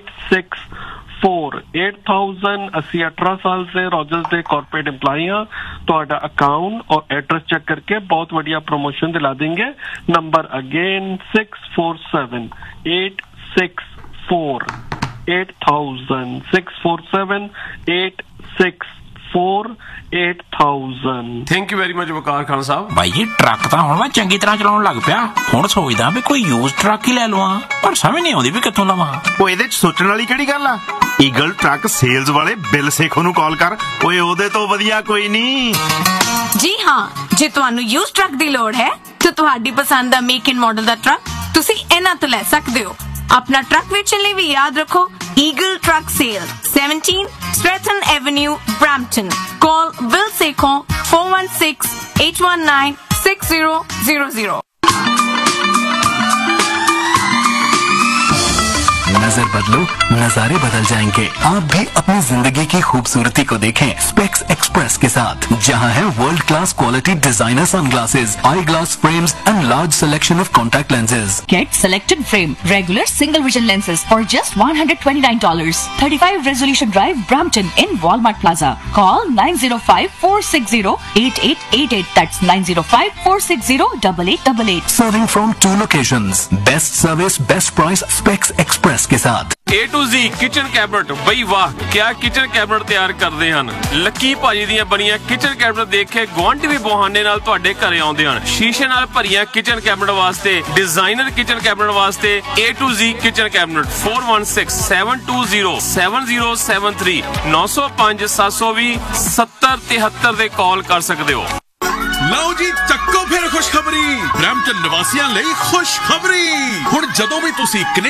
647-864-8000। ਅਸੀਂ 18 ਸਾਲ से रॉजर्स ਦੇ कॉर्पोरेट एम्प्लॉय हाँ। ਤੁਹਾਡਾ अकाउंट और एड्रेस चेक करके बहुत बढ़िया प्रमोशन दिला देंगे। Number again 647-864-8000 647-864-8000। Thank you very much ਵਕਾਰ ਖਾਨ ਸਾਹਿਬ। ਬਾਈ ਜੀ ਟਰੱਕ ਤਾਂ ਹੁਣ ਮੈਂ ਚੰਗੀ ਤਰ੍ਹਾਂ ਚਲਾਉਣ ਲੱਗ ਪਿਆ। ਹੁਣ ਸੋਚਦਾ ਵੀ ਕੋਈ ਯੂਜ਼ ਟਰੱਕ ਹੀ ਲੈ ਲਵਾਂ, ਪਰ ਸਮਝ ਨਹੀਂ ਆਉਂਦੀ ਵੀ ਕਿੱਥੋਂ ਲਵਾਂ। ਉਹ ਇਹਦੇ ਚ ਸੋਚਣ ਵਾਲੀ ਕਿਹੜੀ ਗੱਲ ਆ? ਈਗਲ ਟਰੱਕ ਸੇਲਜ਼ ਵਾਲੇ ਬਿਲ ਸੇਖੋ ਨੂੰ ਕਾਲ ਕਰ। ਓਏ ਉਹਦੇ ਤੋਂ ਵਧੀਆ ਕੋਈ ਨਹੀਂ। ਜੀ ਹਾਂ, ਜੇ ਤੁਹਾਨੂੰ ਯੂਜ਼ ਟਰੱਕ ਦੀ ਲੋੜ ਹੈ ਤਾਂ ਤੁਹਾਡੀ ਪਸੰਦ ਦਾ make and model the truck ਤੁਸੀਂ ਇਹਨਾਂ ਤੋਂ ਲੈ ਸਕਦੇ ਹੋ। अपना ट्रक बेचने लिए भी याद रखो eagle truck cell 17 Stratton Avenue, Brampton. Call Bill Sekhon 416-819-6000. नजर बदलो, नजारे बदल जाएंगे। आप भी अपनी जिंदगी की खूबसूरती को देखें स्पेक्स एक्सप्रेस के साथ, जहां है world class quality designer sunglasses, I glass frames and large selection of contact lenses. Get selected frame, regular single vision lenses for just $129. 35 Resolution Drive, Brampton in Walmart Plaza. Call 905-460-8888. That's 905-460-8888. Serving from 2 locations. Best service, best price, Specs Express के साथ। A to Z kitchen cabinet, बई वाह क्या kitchen cabinet ਤਿਆਰ ਕਰਦੇ ਹਨ। Lucky ਭਾਜੀ ਦੀਆਂ ਬਣੀਆਂ ਕਿਚਨ ਕੈਬਨਟ ਦੇਖ ਕੇ ਗੁਆਂਢੀ ਵੀ ਬਹਾਨੇ ਨਾਲ ਤੁਹਾਡੇ ਘਰੇ ਆਉਂਦੇ ਹਨ। ਸ਼ੀਸ਼ੇ ਨਾਲ ਭਰੀਆਂ ਕਿਚਨ ਕੈਬਨਟ ਵਾਸਤੇ, ਡਿਜ਼ਾਈਨਰ ਕਿਚਨ ਕੈਬਨਟ ਵਾਸਤੇ A to Z kitchen cabinet 416-720-7073 905-720-7073 ਤੇ ਕਾਲ ਕਰ ਸਕਦੇ ਹੋ। ਲਓ ਜੀ ਚੱਕੋ ਫਿਰ ਖੁਸ਼ਖਬਰੀ। ਬ੍ਰੈਂਪਟਨ ਨਿਵਾਸੀਆਂ ਲਈ ਖੁਸ਼ਖਬਰੀ। ਹੁਣ ਜਦੋਂ ਵੀ ਤੁਸੀਂ